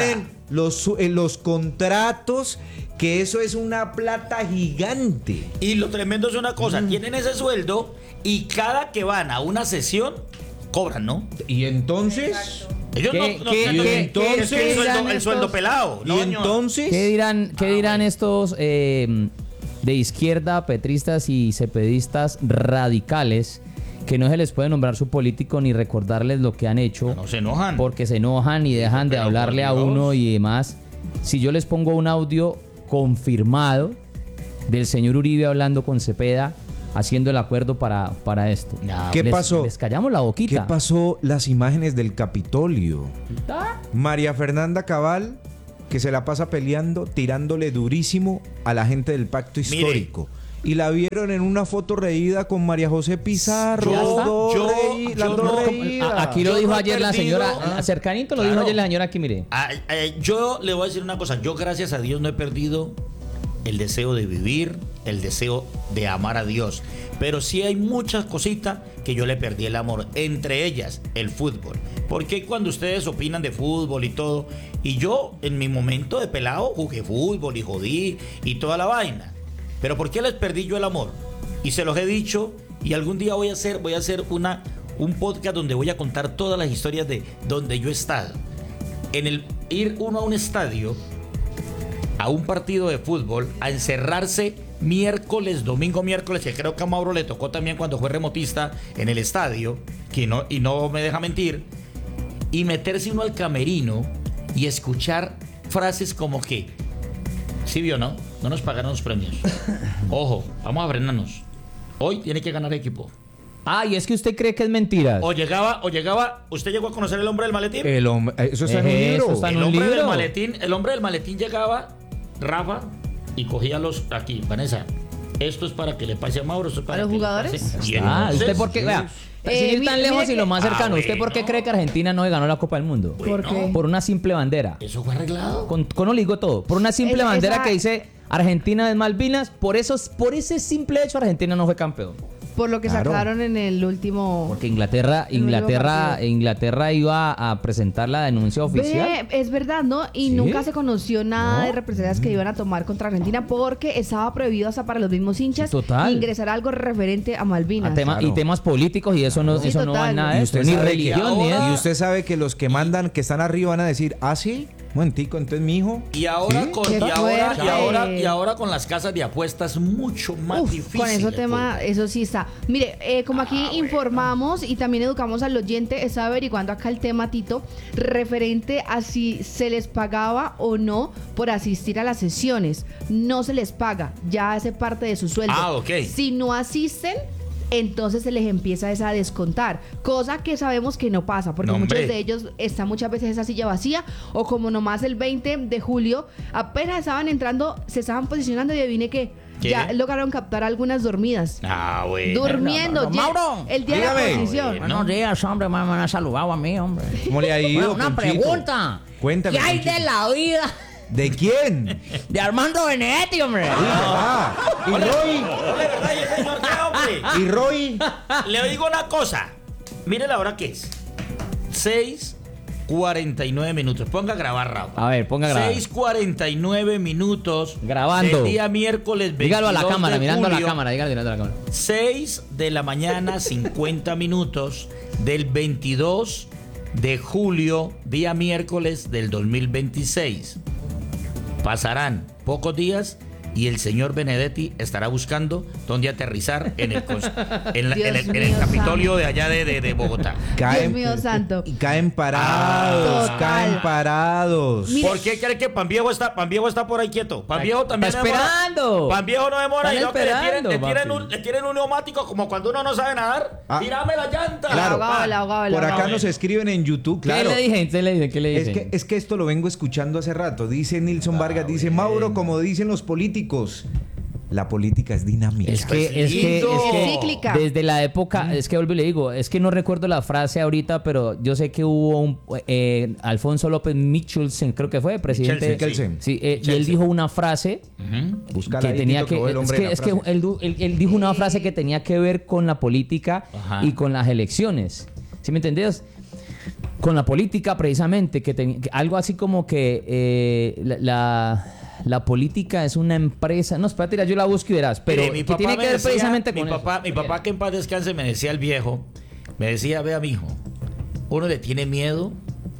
los, eh, los contratos, que eso es una plata gigante. Y lo tremendo es una cosa, mm. tienen ese sueldo y cada que van a una sesión, cobran, ¿no? Y entonces... Ellos ¿Qué, no, no, qué, no, qué, entonces, es que el, sueldo, estos, el sueldo pelado. ¿Y no, entonces? ¿Qué dirán, qué dirán estos eh, de izquierda, petristas y cepedistas radicales, que no se les puede nombrar su político ni recordarles lo que han hecho? No se enojan. Porque se enojan y dejan de hablarle a uno y demás. Si yo les pongo un audio confirmado del señor Uribe hablando con Cepeda, haciendo el acuerdo para, para esto. No, ¿Qué les, pasó? Les callamos la boquita. ¿Qué pasó las imágenes del Capitolio? María Fernanda Cabal, que se la pasa peleando, tirándole durísimo a la gente del Pacto Histórico. Mire. Y la vieron en una foto reída con María José Pizarro. Yo, yo, reí, yo no, a, aquí lo yo dijo no ayer la perdido, señora, ah, cercanito lo claro. dijo ayer la señora aquí, mire. Ah, eh, yo le voy a decir una cosa, yo gracias a Dios no he perdido el deseo de vivir, el deseo de amar a Dios. Pero sí hay muchas cositas que yo le perdí el amor, entre ellas el fútbol. Porque cuando ustedes opinan de fútbol y todo, y yo en mi momento de pelado jugué fútbol y jodí y toda la vaina. Pero ¿por qué les perdí yo el amor? Y se los he dicho, y algún día voy a hacer, voy a hacer una, un podcast donde voy a contar todas las historias de donde yo he estado. En el ir uno a un estadio, a un partido de fútbol, a encerrarse miércoles, domingo, miércoles, que creo que a Mauro le tocó también cuando fue remotista en el estadio, que no, y no me deja mentir, y meterse uno al camerino y escuchar frases como que, ¿sí vio, no? No nos pagaron los premios. Ojo, vamos a frenarnos. Hoy tiene que ganar equipo. Ah, y es que usted cree que es mentira. O llegaba, o llegaba, ¿usted llegó a conocer el hombre del maletín? El hombre, eso está en un libro. Eso está en el un hombre libro. del maletín, el hombre del maletín llegaba, Rafa, y cogía los aquí, Vanessa. Esto es para que le pase a Mauro, esto es para ¿A los que le jugadores? pase. Y Ah, entonces, ¿usted por qué? Vea, Eh, sin ir mira, tan lejos mira y lo que- más cercano, Ah, ¿usted por qué bueno. cree que Argentina no ganó la Copa del Mundo? ¿Por qué? Por una simple bandera. ¿Eso fue arreglado? Con, con le digo todo. Por una simple Esa- bandera esa- que dice Argentina de Malvinas. Por eso, por ese simple hecho, Argentina no fue campeón. Por lo que Claro. sacaron en el último... Porque Inglaterra, El último Inglaterra, partido. Inglaterra iba a presentar la denuncia oficial. Ve, es verdad, ¿no? Y ¿Sí? nunca se conoció nada No. de represalias que iban a tomar contra Argentina porque estaba prohibido hasta para los mismos hinchas Total. ingresar algo referente a Malvinas. A tema- Claro. Y temas políticos y eso no, Sí, eso no va total. en nada Y de usted eso, ni sabe que religión ni ahora- eso. Y usted sabe que los que mandan, que están arriba, van a decir, ah, sí, un momentico, entonces mi hijo. Y ahora, ¿Sí? con, Qué y, ahora, y, fuerte. ahora, y ahora con las casas de apuestas mucho más Uf, difícil. con eso el tema, fútbol. eso sí está. Mire, eh, como aquí informamos y también educamos al oyente, estaba averiguando acá el tema, Tito, referente a si se les pagaba o no por asistir a las sesiones. No se les paga, ya hace parte de su sueldo. Ah, ok. Si no asisten, entonces se les empieza esa a descontar, cosa que sabemos que no pasa, porque No, muchos hombre. de ellos están muchas veces esa silla vacía, o como nomás el veinte de julio, apenas estaban entrando, se estaban posicionando y adivine que ¿Qué? ya lograron captar algunas dormidas. Ah, bueno. Durmiendo, Don ya- Mauro, el día dígame. de la posición. Buenos días, hombre, me han saludado a mí, hombre. ¿Cómo le ha ido, Bueno, una Ponchito? pregunta. Cuéntame, ¿Qué hay Ponchito. de la vida ¿De quién? de Armando Benedetti, hombre? Ah, y Roy, Ole, ¿verdad? ¿Y el señor qué, hombre? y Roy. Le digo una cosa. Mire la hora que es. seis cuarenta y nueve minutos. Ponga a grabar, Rafa. A ver, ponga a grabar. seis cuarenta y nueve minutos. Grabando. Del día miércoles veintidós Dígalo a la cámara, de mirando a la julio, cámara, dígalo mirando a la cámara. seis de la mañana, cincuenta minutos del veintidós de julio, día miércoles del dos mil veintiséis. Pasarán pocos días y el señor Benedetti estará buscando dónde aterrizar en el, cons- en la- en el, en el Dios Capitolio mío, de allá de, de, de Bogotá. Dios mío santo. Y caen parados, Total. caen parados. Mire- ¿Por qué cree que Pan Viejo está, Pan Viejo está por ahí quieto? Pan Viejo también Está demora. esperando. Pan Viejo no demora y Están no que le tienen, esperando, le, tienen papi. un, le tienen un neumático como cuando uno no sabe nadar. Ah. ¡Tírame la llanta! Claro. La ahogaba, la ahogaba, la Por acá ahogaba. nos escriben en YouTube, ¿Qué claro. le dije? ¿Qué le dije? ¿Qué le Es dije? que, es que esto lo vengo escuchando hace rato. Dice Nilson Vargas, dice Mauro, como dicen los políticos, la política es dinámica. Es que, es que, es lindo. que Es cíclica. desde la época, es que vuelvo y le digo, es que no recuerdo la frase ahorita, pero yo sé que hubo un eh, Alfonso López Michelsen, creo que fue presidente. Michelsen, Sí, eh, y él Michelsen. dijo una frase Búscala que ahí, tenía Tito, que, que vos el es hombre de que, la es que frase. él, du- él- él dijo una frase que tenía que ver con la política Ajá. y con las elecciones. ¿Sí me entendés? con la política precisamente, que, ten, que algo así como que eh, la, la, la política es una empresa. No, espérate, yo la busco y verás, pero Mire, mi que papá tiene me que ver decía, precisamente mi con papá, eso. Mi papá, que en paz descanse, me decía el viejo, me decía, vea, mijo, uno le tiene miedo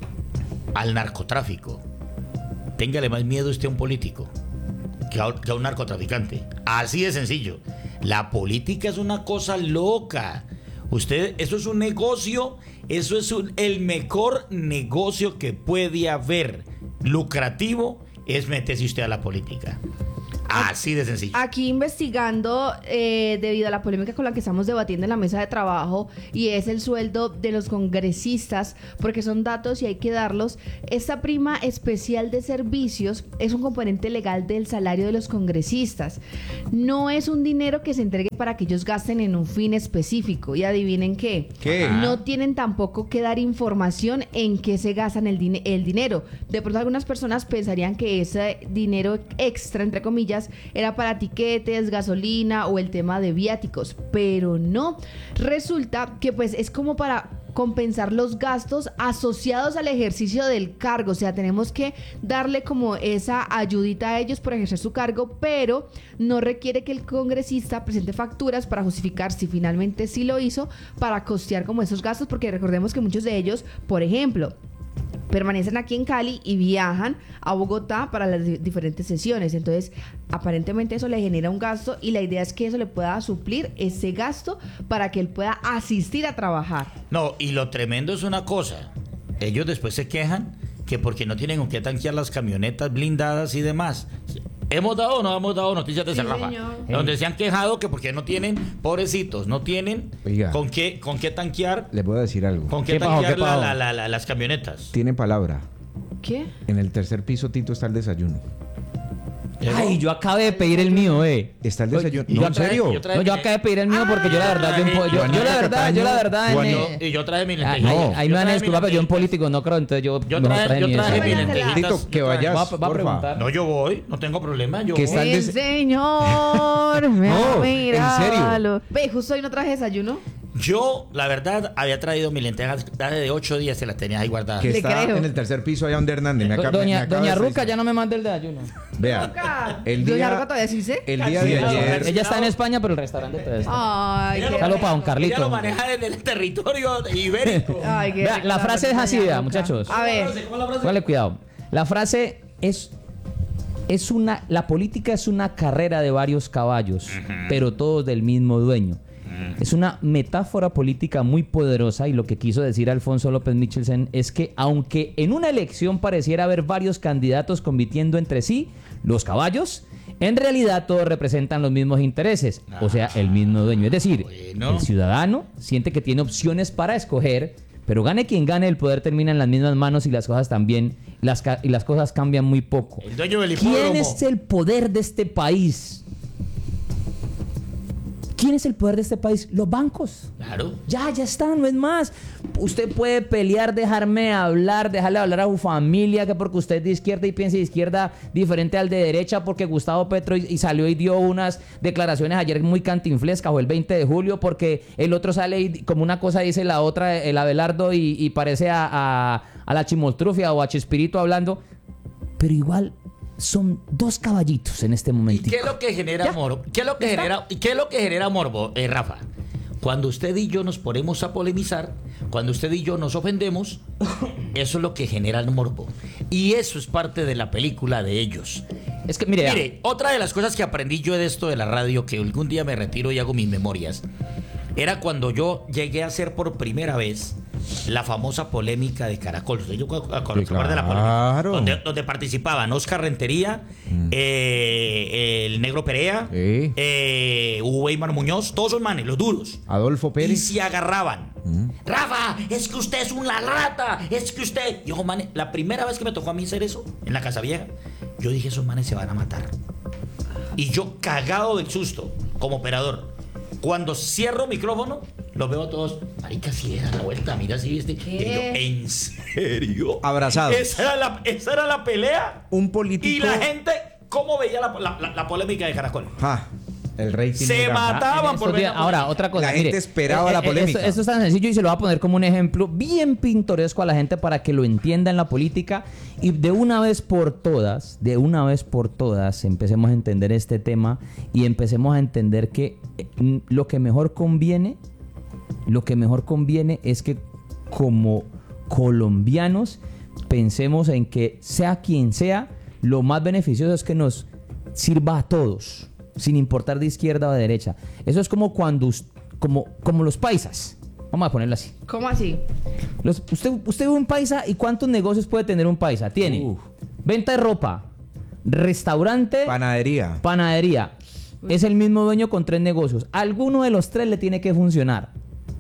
al narcotráfico. Téngale más miedo usted a un político que a, que a un narcotraficante. Así de sencillo. La política es una cosa loca. Usted, eso es un negocio, eso es un, el mejor negocio que puede haber. Lucrativo es meterse usted a la política. Así de sencillo. Aquí investigando, eh, debido a la polémica con la que estamos debatiendo en la mesa de trabajo, y es el sueldo de los congresistas, porque son datos y hay que darlos. Esta prima especial de servicios es un componente legal del salario de los congresistas. No es un dinero que se entregue para que ellos gasten en un fin específico. Y adivinen qué. ¿Qué? No tienen tampoco que dar información en qué se gastan el, din- el dinero. De pronto algunas personas pensarían que ese dinero extra, entre comillas, era para tiquetes, gasolina o el tema de viáticos, pero no. Resulta que pues es como para compensar los gastos asociados al ejercicio del cargo. O sea, tenemos que darle como esa ayudita a ellos por ejercer su cargo, pero no requiere que el congresista presente facturas para justificar si finalmente sí lo hizo, para costear como esos gastos, porque recordemos que muchos de ellos, por ejemplo, permanecen aquí en Cali y viajan a Bogotá para las di- diferentes sesiones. Entonces, aparentemente eso le genera un gasto, y la idea es que eso le pueda suplir ese gasto para que él pueda asistir a trabajar. No, y lo tremendo es una cosa. Ellos después se quejan que porque no tienen con qué tanquear las camionetas blindadas y demás. ¿Hemos dado o no hemos dado noticias de Sí, ese, Rafa? señor. Donde se han quejado que porque no tienen, pobrecitos, no tienen Oiga. con qué con qué tanquear, Le puedo decir algo. con qué, ¿Qué pasó, tanquear qué la- pasó? la- la- la- las camionetas. Tiene palabra. ¿Qué? En el tercer piso, Tito, está el desayuno. Ay, yo acabé de pedir el mío, eh. Está el desayuno. Yo No, en traje- serio. yo traje- No, yo acabé de pedir el mío porque yo la verdad, yo, en po- yo, yo la verdad, yo la verdad, en, Juan, eh, Y yo traje mi ahí, lentejitas. ahí- ahí Yo me van a traje mi disculpar, pero yo en lentejitas. político no creo, entonces yo, Yo mejor traje, traje yo mi traje mi desayuno. lentejitas. Tito, que yo traje- vayas, Va- va a porfa. preguntar. No, yo voy, no tengo problema. Yo Que voy. está el El des- señor me No, ha en mirado. Ve, justo hoy no traje desayuno. Yo, la verdad, había traído mi lentejas de ocho días, se las tenía ahí guardadas. Que Le está creo. en el tercer piso allá donde Hernández. Me acaba- me Doña, acaba doña de Ruca decir. ya no me manda el desayuno. Vea, el Doña día, Roca todavía sí sé. el día de Sí, ayer. Ella está en España, pero el restaurante todavía está. Ay, Ella qué lo Saludos para don maneja- ella Carlito. lo maneja desde el territorio ibérico. Ay, qué Vea, rico la frase es doña así, Roca. vea, muchachos. A ver, Póngale cuidado. La frase es es una la política es una carrera de varios caballos, pero todos del mismo dueño. Es una metáfora política muy poderosa, y lo que quiso decir Alfonso López Michelsen es que aunque en una elección pareciera haber varios candidatos compitiendo entre sí, los caballos, en realidad todos representan los mismos intereses, o sea, el mismo dueño. Es decir, bueno. el ciudadano siente que tiene opciones para escoger, pero gane quien gane, el poder termina en las mismas manos, y las cosas también, las, ca- y las cosas cambian muy poco. El dueño del ¿Quién hipódromo. es el poder de este país? ¿Quién es el poder de este país? Los bancos. Claro. Ya, ya está, no es más. Usted puede pelear, dejarme hablar, dejarle hablar a su familia, que porque usted es de izquierda y piensa de izquierda diferente al de derecha, porque Gustavo Petro y, y salió y dio unas declaraciones ayer muy cantinflescas, o el veinte de julio, porque el otro sale y como una cosa dice la otra, el Abelardo, y, y parece a, a, a la Chimostrufia o a Chespirito hablando, pero igual son dos caballitos en este ¿Y momento. qué es lo que genera Ya. morbo? ¿Qué es lo que Ya está. genera, ¿Y qué es lo que genera morbo, eh, Rafa? Cuando usted y yo nos ponemos a polemizar, cuando usted y yo nos ofendemos, eso es lo que genera el morbo. Y eso es parte de la película de ellos. Es que, mire, Mire, otra de las cosas que aprendí yo de esto de la radio, que algún día me retiro y hago mis memorias, era cuando yo llegué a hacer por primera vez la famosa polémica de Caracol. ¿Usted yo cuando Sí, se acuerda de la polémica? claro. Donde, donde participaban Oscar Rentería, eh, el Negro Perea, Sí. eh, Hugo Weimar Muñoz, todos esos manes, los duros. Adolfo Y Pérez. se agarraban. Rafa, es que usted es una rata, es que usted... Y ojo, manes, la primera vez que me tocó a mí hacer eso, en la Casa Vieja, yo dije, esos manes se van a matar. Y yo, cagado del susto, como operador, cuando cierro micrófono, los veo a todos, marica, si era la vuelta, mira si viste. Y yo, ¿en serio? Abrazados. ¿Esa era la, esa era la pelea? Un político. Y la gente, ¿cómo veía la, la- la- la polémica de Caracol? Ah, El rating se era- mataban En por estos días- ver Ahora, otra cosa. La mire, gente esperaba eh, la eh, polémica. Esto, esto es tan sencillo y se lo voy a poner como un ejemplo bien pintoresco a la gente para que lo entienda en la política y de una vez por todas, de una vez por todas, empecemos a entender este tema y empecemos a entender que eh, lo que mejor conviene, lo que mejor conviene es que como colombianos pensemos en que sea quien sea, lo más beneficioso es que nos sirva a todos, sin importar de izquierda o de derecha. Eso es como cuando, us- como, como los paisas. Vamos a ponerlo así. ¿Cómo así? Los- usted, usted ve un paisa y ¿cuántos negocios puede tener un paisa? Tiene Uf. venta de ropa, restaurante, Panadería. panadería. Es el mismo dueño con tres negocios. Alguno de los tres le tiene que funcionar.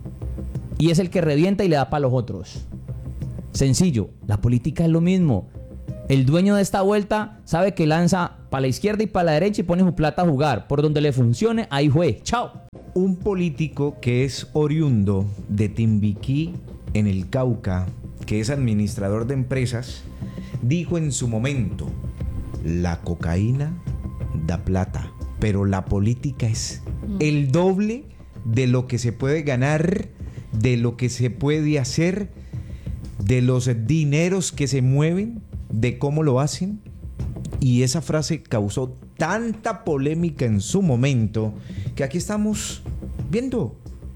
Y es el que revienta y le da para los otros. Sencillo, la política es lo mismo. El dueño de esta vuelta sabe que lanza para la izquierda y para la derecha y pone su plata a jugar. Por donde le funcione, ahí fue. Chao. Un político que es oriundo de Timbiquí, en el Cauca, que es administrador de empresas, dijo en su momento: la cocaína da plata, pero la política es el doble de lo que se puede ganar, de lo que se puede hacer, de los dineros que se mueven, de cómo lo hacen. Y esa frase causó tanta polémica en su momento que aquí estamos viendo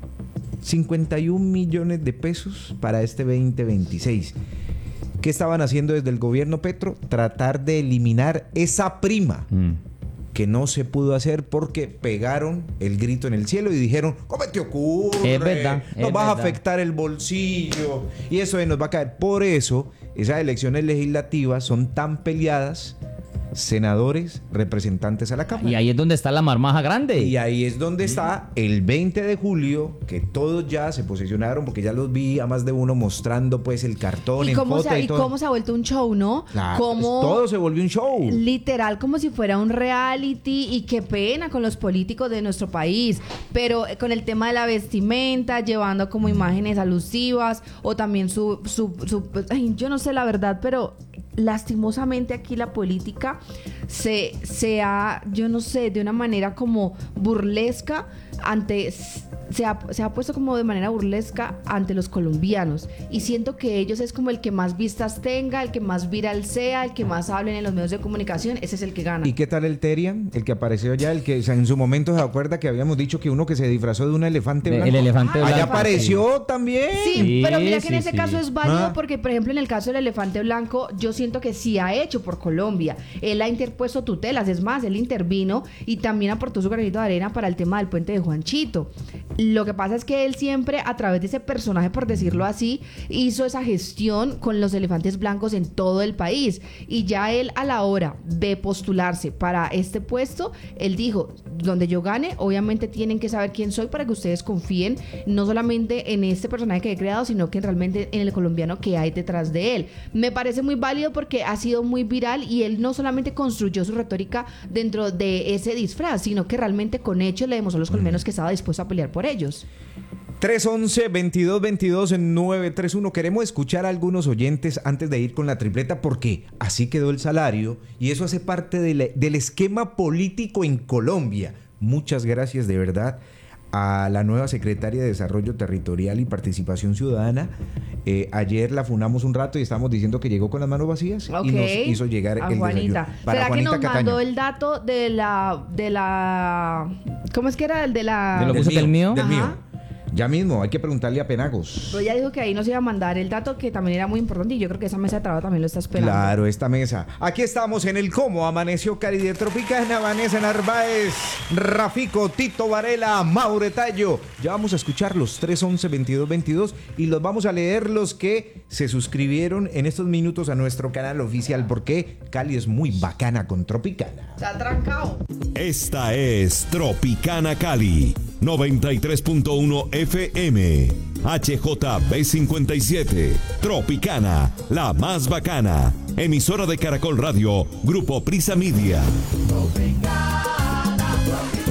cincuenta y un millones de pesos para este veinte veintiséis. ¿Qué estaban haciendo desde el gobierno Petro? Tratar de eliminar esa prima que no se pudo hacer porque pegaron el grito en el cielo y dijeron: ¿cómo te ocurre? Es verdad, Nos es vas a verdad. afectar el bolsillo y eso nos va a caer. Por eso esas elecciones legislativas son tan peleadas, senadores, representantes a la Cámara. Y ahí es donde está la marmaja grande. Y ahí es donde está el veinte de julio, que todos ya se posicionaron, porque ya los vi a más de uno mostrando pues el cartón ¿Y en cómo, foto se, y y todo. cómo se ha vuelto un show, no? Claro, Como todo se volvió un show. literal como si fuera un reality, y qué pena con los políticos de nuestro país, pero eh, con el tema de la vestimenta, llevando como imágenes alusivas o también su, su, su ay, yo no sé la verdad, pero lastimosamente aquí la política se, se ha, yo no sé, de una manera como burlesca ante, se ha, se ha puesto como de manera burlesca ante los colombianos, y siento que ellos es como el que más vistas tenga, el que más viral sea, el que más hablen en los medios de comunicación, ese es el que gana. ¿Y qué tal el Terian? El que apareció ya, el que o sea, en su momento se acuerda que habíamos dicho que uno que se disfrazó de un elefante De- blanco. el elefante Allá blanco. apareció también. Sí, Sí, pero mira que en sí, ese sí. caso es válido Ah. porque, por ejemplo, en el caso del elefante blanco, yo siento que sí ha hecho por Colombia. Él ha interpuesto tutelas, es más, él intervino y también aportó su granito de arena para el tema del puente de Juanchito. Lo que pasa es que él siempre, a través de ese personaje, por decirlo así, hizo esa gestión con los elefantes blancos en todo el país. Y ya él, a la hora de postularse para este puesto, él dijo: donde yo gane, obviamente tienen que saber quién soy para que ustedes confíen no solamente en este personaje que he creado, sino que realmente en el colombiano que hay detrás de él. Me parece muy válido porque ha sido muy viral y él no solamente construyó su retórica dentro de ese disfraz, sino que realmente con hechos le demostró a los colombianos que estaba dispuesto a pelear por ellos. tres once, veintidós veintidós, nueve tres uno. Queremos escuchar a algunos oyentes antes de ir con la tripleta, porque así quedó el salario y eso hace parte de la- del esquema político en Colombia. Muchas gracias de verdad a la nueva secretaria de Desarrollo Territorial y Participación Ciudadana. Eh, ayer la funamos un rato y estábamos diciendo que llegó con las manos vacías Ok. y nos hizo llegar a el Juanita. desayuno. Para ¿Será Juanita que nos Cataño. mandó el dato de la de la ¿cómo es que era el de la ¿De lo Del puso del mío? Del Ajá. mío. Ya mismo, hay que preguntarle a Penagos. Pero ella dijo que ahí nos iba a mandar el dato, que también era muy importante, y yo creo que esa mesa de trabajo también lo está esperando. Claro, esta mesa. Aquí estamos en el Cómo Amaneció Cali de Tropicana. Vanessa Narváez, Rafico, Tito Varela, Maure Tallo. Ya vamos a escuchar los tres once, veintidós veintidós y los vamos a leer los que se suscribieron en estos minutos a nuestro canal oficial, porque Cali es muy bacana con Tropicana. Se ha trancado. Esta es Tropicana Cali, noventa y tres punto uno F M, H J B cincuenta y siete, Tropicana, la más bacana, emisora de Caracol Radio, Grupo Prisa Media.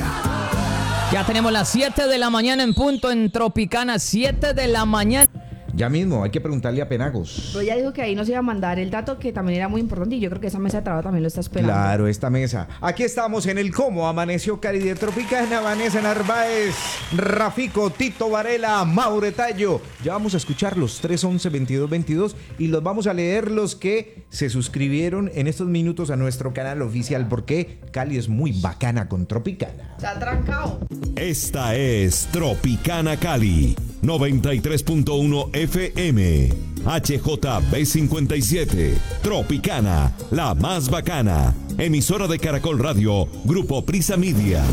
Ya tenemos las siete de la mañana en punto en Tropicana, siete de la mañana. Ya mismo, hay que preguntarle a Penagos. Pero ella dijo que ahí nos iba a mandar el dato que también era muy importante y yo creo que esa mesa de trabajo también lo está esperando. Claro, esta mesa. Aquí estamos en el Cómo Amaneció Cali de Tropicana. Vanessa Narváez, Rafico, Tito Varela, Maure Tallo. Ya vamos a escuchar los tres once veintidós veintidós y los vamos a leer los que se suscribieron en estos minutos a nuestro canal oficial porque Cali es muy bacana con Tropicana. Se ha trancado. Esta es Tropicana Cali, noventa y tres punto uno F M, H J B cincuenta y siete, Tropicana, la más bacana, emisora de Caracol Radio, Grupo Prisa Media.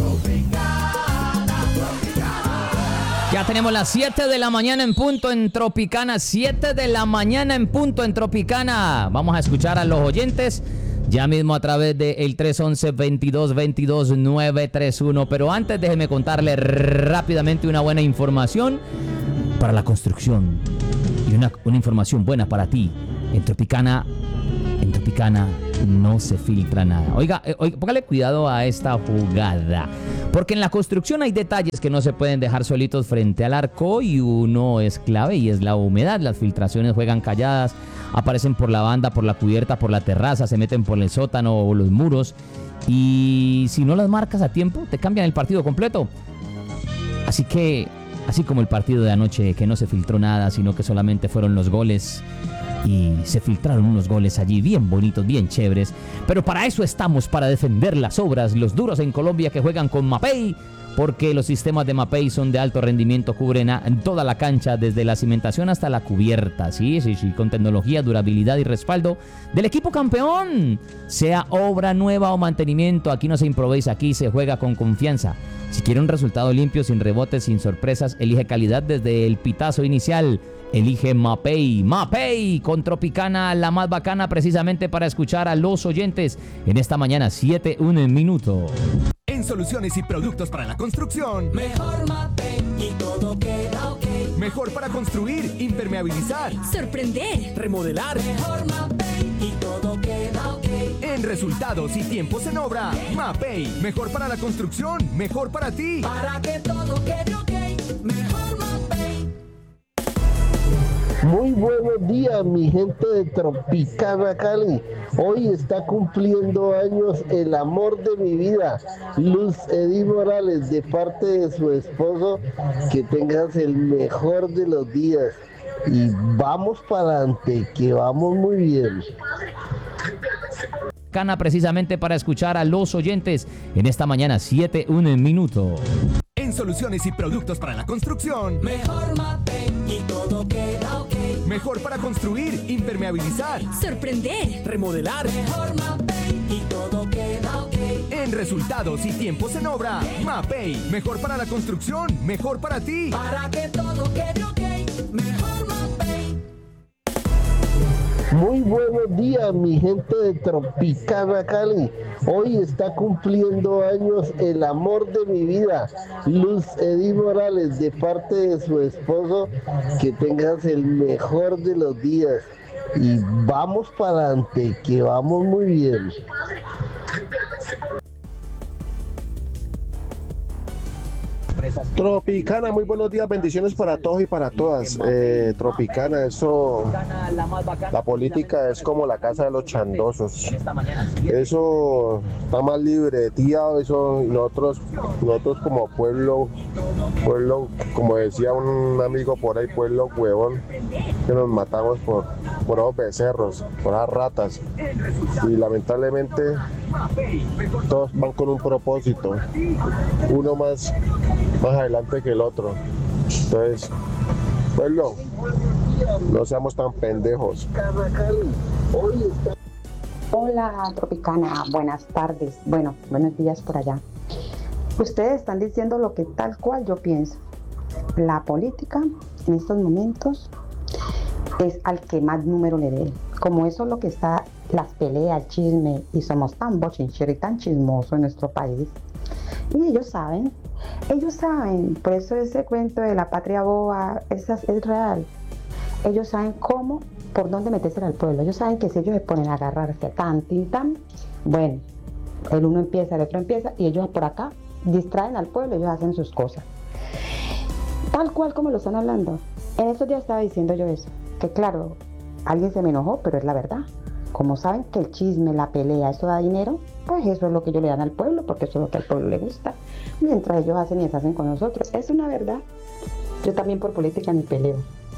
Ya tenemos las siete de la mañana en punto en Tropicana, siete de la mañana en punto en Tropicana. Vamos a escuchar a los oyentes ya mismo a través del tres once veintidós veintidós nueve tres uno. Pero antes déjeme contarle rápidamente una buena información para la construcción y una, una información buena para ti. En Tropicana, en Tropicana no se filtra nada. Oiga, eh, oiga, póngale cuidado a esta jugada, porque en la construcción hay detalles que no se pueden dejar solitos frente al arco y uno es clave y es la humedad. Las filtraciones juegan calladas, aparecen por la banda, por la cubierta, por la terraza, se meten por el sótano o los muros y si no las marcas a tiempo te cambian el partido completo. Así que, así como el partido de anoche, que no se filtró nada, sino que solamente fueron los goles y se filtraron unos goles allí bien bonitos, bien chéveres. Pero para eso estamos, para defender las obras, los duros en Colombia que juegan con Mapei, porque los sistemas de Mapei son de alto rendimiento, cubren a, en toda la cancha, desde la cimentación hasta la cubierta. Sí, sí, sí, con tecnología, durabilidad y respaldo del equipo campeón. Sea obra nueva o mantenimiento, aquí no se improvisa, aquí se juega con confianza. Si quiere un resultado limpio, sin rebotes, sin sorpresas, elige calidad desde el pitazo inicial. Elige Mapei. Mapei con Tropicana, la más bacana, precisamente para escuchar a los oyentes en esta mañana, siete, un minuto. En soluciones y productos para la construcción, Mejor Mapei y todo queda ok. mejor para construir, impermeabilizar, Sorprender. remodelar. Mejor Mapei y todo queda ok. En resultados y tiempos en obra, Mapei. Mejor para la construcción, mejor para ti. Para que todo quede ok. Mejor Mapei. Muy buenos días, mi gente de Tropicana Cali. Hoy está cumpliendo años el amor de mi vida, Luz Edith Morales, de parte de su esposo. Que tengas el mejor de los días. Y vamos para adelante, que vamos muy bien. Cana precisamente para escuchar a los oyentes en esta mañana, siete, un minuto. En soluciones y productos para la construcción, Mejor Mapei y todo queda ok. mejor para construir, impermeabilizar, Sorprender. remodelar. Mejor Mapei y todo queda ok. En resultados y tiempos en obra, Mapei. Mejor para la construcción, mejor para ti. Para que todo quede ok. Mejor Mapei. Muy buenos días, mi gente de Tropicana Cali. Hoy está cumpliendo años el amor de mi vida, Luz Edith Morales, de parte de su esposo. Que tengas el mejor de los días. Y vamos para adelante, que vamos muy bien. Tropicana, muy buenos días, bendiciones para todos y para todas. Eh, Tropicana, eso, la política es como la casa de los chandosos. Eso está más libreteado, eso nosotros, nosotros como pueblo, pueblo, como decía un amigo por ahí, pueblo huevón, que nos matamos por, por esos becerros, por esas ratas. Y lamentablemente todos van con un propósito, uno más más adelante que el otro. Entonces, pueblo, no seamos tan pendejos. Hola Tropicana, buenas tardes, bueno, buenos días por allá. Ustedes están diciendo lo que tal cual yo pienso. La política en estos momentos es al que más número le dé. Como eso es lo que está, las peleas, el chisme, y somos tan bochincheros y tan chismosos en nuestro país. Y ellos saben, ellos saben, por eso ese cuento de la patria boba es, es real. Ellos saben cómo, por dónde meterse al pueblo. Ellos saben que si ellos se ponen a agarrarse tan, tin, tan, bueno, el uno empieza, el otro empieza, y ellos por acá distraen al pueblo, ellos hacen sus cosas. Tal cual como lo están hablando. En estos días estaba diciendo yo eso, que claro, alguien se me enojó, pero es la verdad. Como saben que el chisme, la pelea, eso da dinero, pues eso es lo que ellos le dan al pueblo, porque eso es lo que al pueblo le gusta. Mientras ellos hacen y deshacen con nosotros, es una verdad. Yo también por política ni peleo.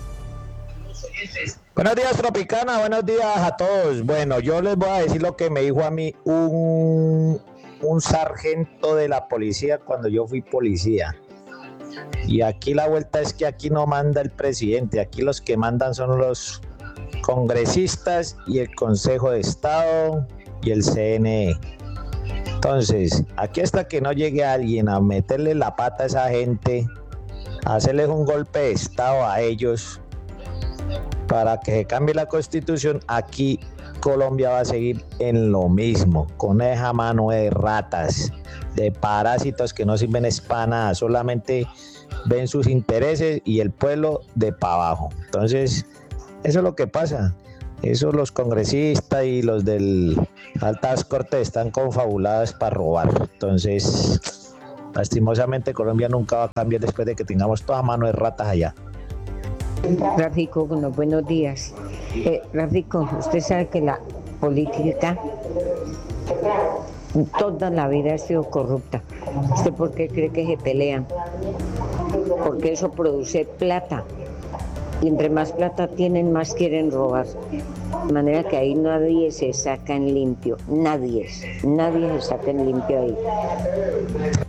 Buenos días, Tropicana, buenos días a todos. Bueno, yo les voy a decir lo que me dijo a mí un, un sargento de la policía cuando yo fui policía. Y aquí la vuelta es que aquí no manda el presidente, aquí los que mandan son los congresistas y el Consejo de Estado y el C N E. Entonces, aquí hasta que no llegue alguien a meterle la pata a esa gente, a hacerles un golpe de Estado a ellos para que se cambie la Constitución, aquí Colombia va a seguir en lo mismo, con esa mano de ratas, de parásitos que no sirven para nada, solamente ven sus intereses y el pueblo de para abajo. Entonces, eso es lo que pasa. Eso los congresistas y los del altas cortes están confabulados para robar. Entonces, lastimosamente Colombia nunca va a cambiar después de que tengamos toda mano de ratas allá. Rafico, bueno, buenos días. Eh, Rafico, usted sabe que la política toda la vida ha sido corrupta. ¿Usted por qué cree que se pelean? Porque eso produce plata. Y entre más plata tienen, más quieren robar. De manera que ahí nadie se saca en limpio. Nadie. Nadie se saca en limpio ahí.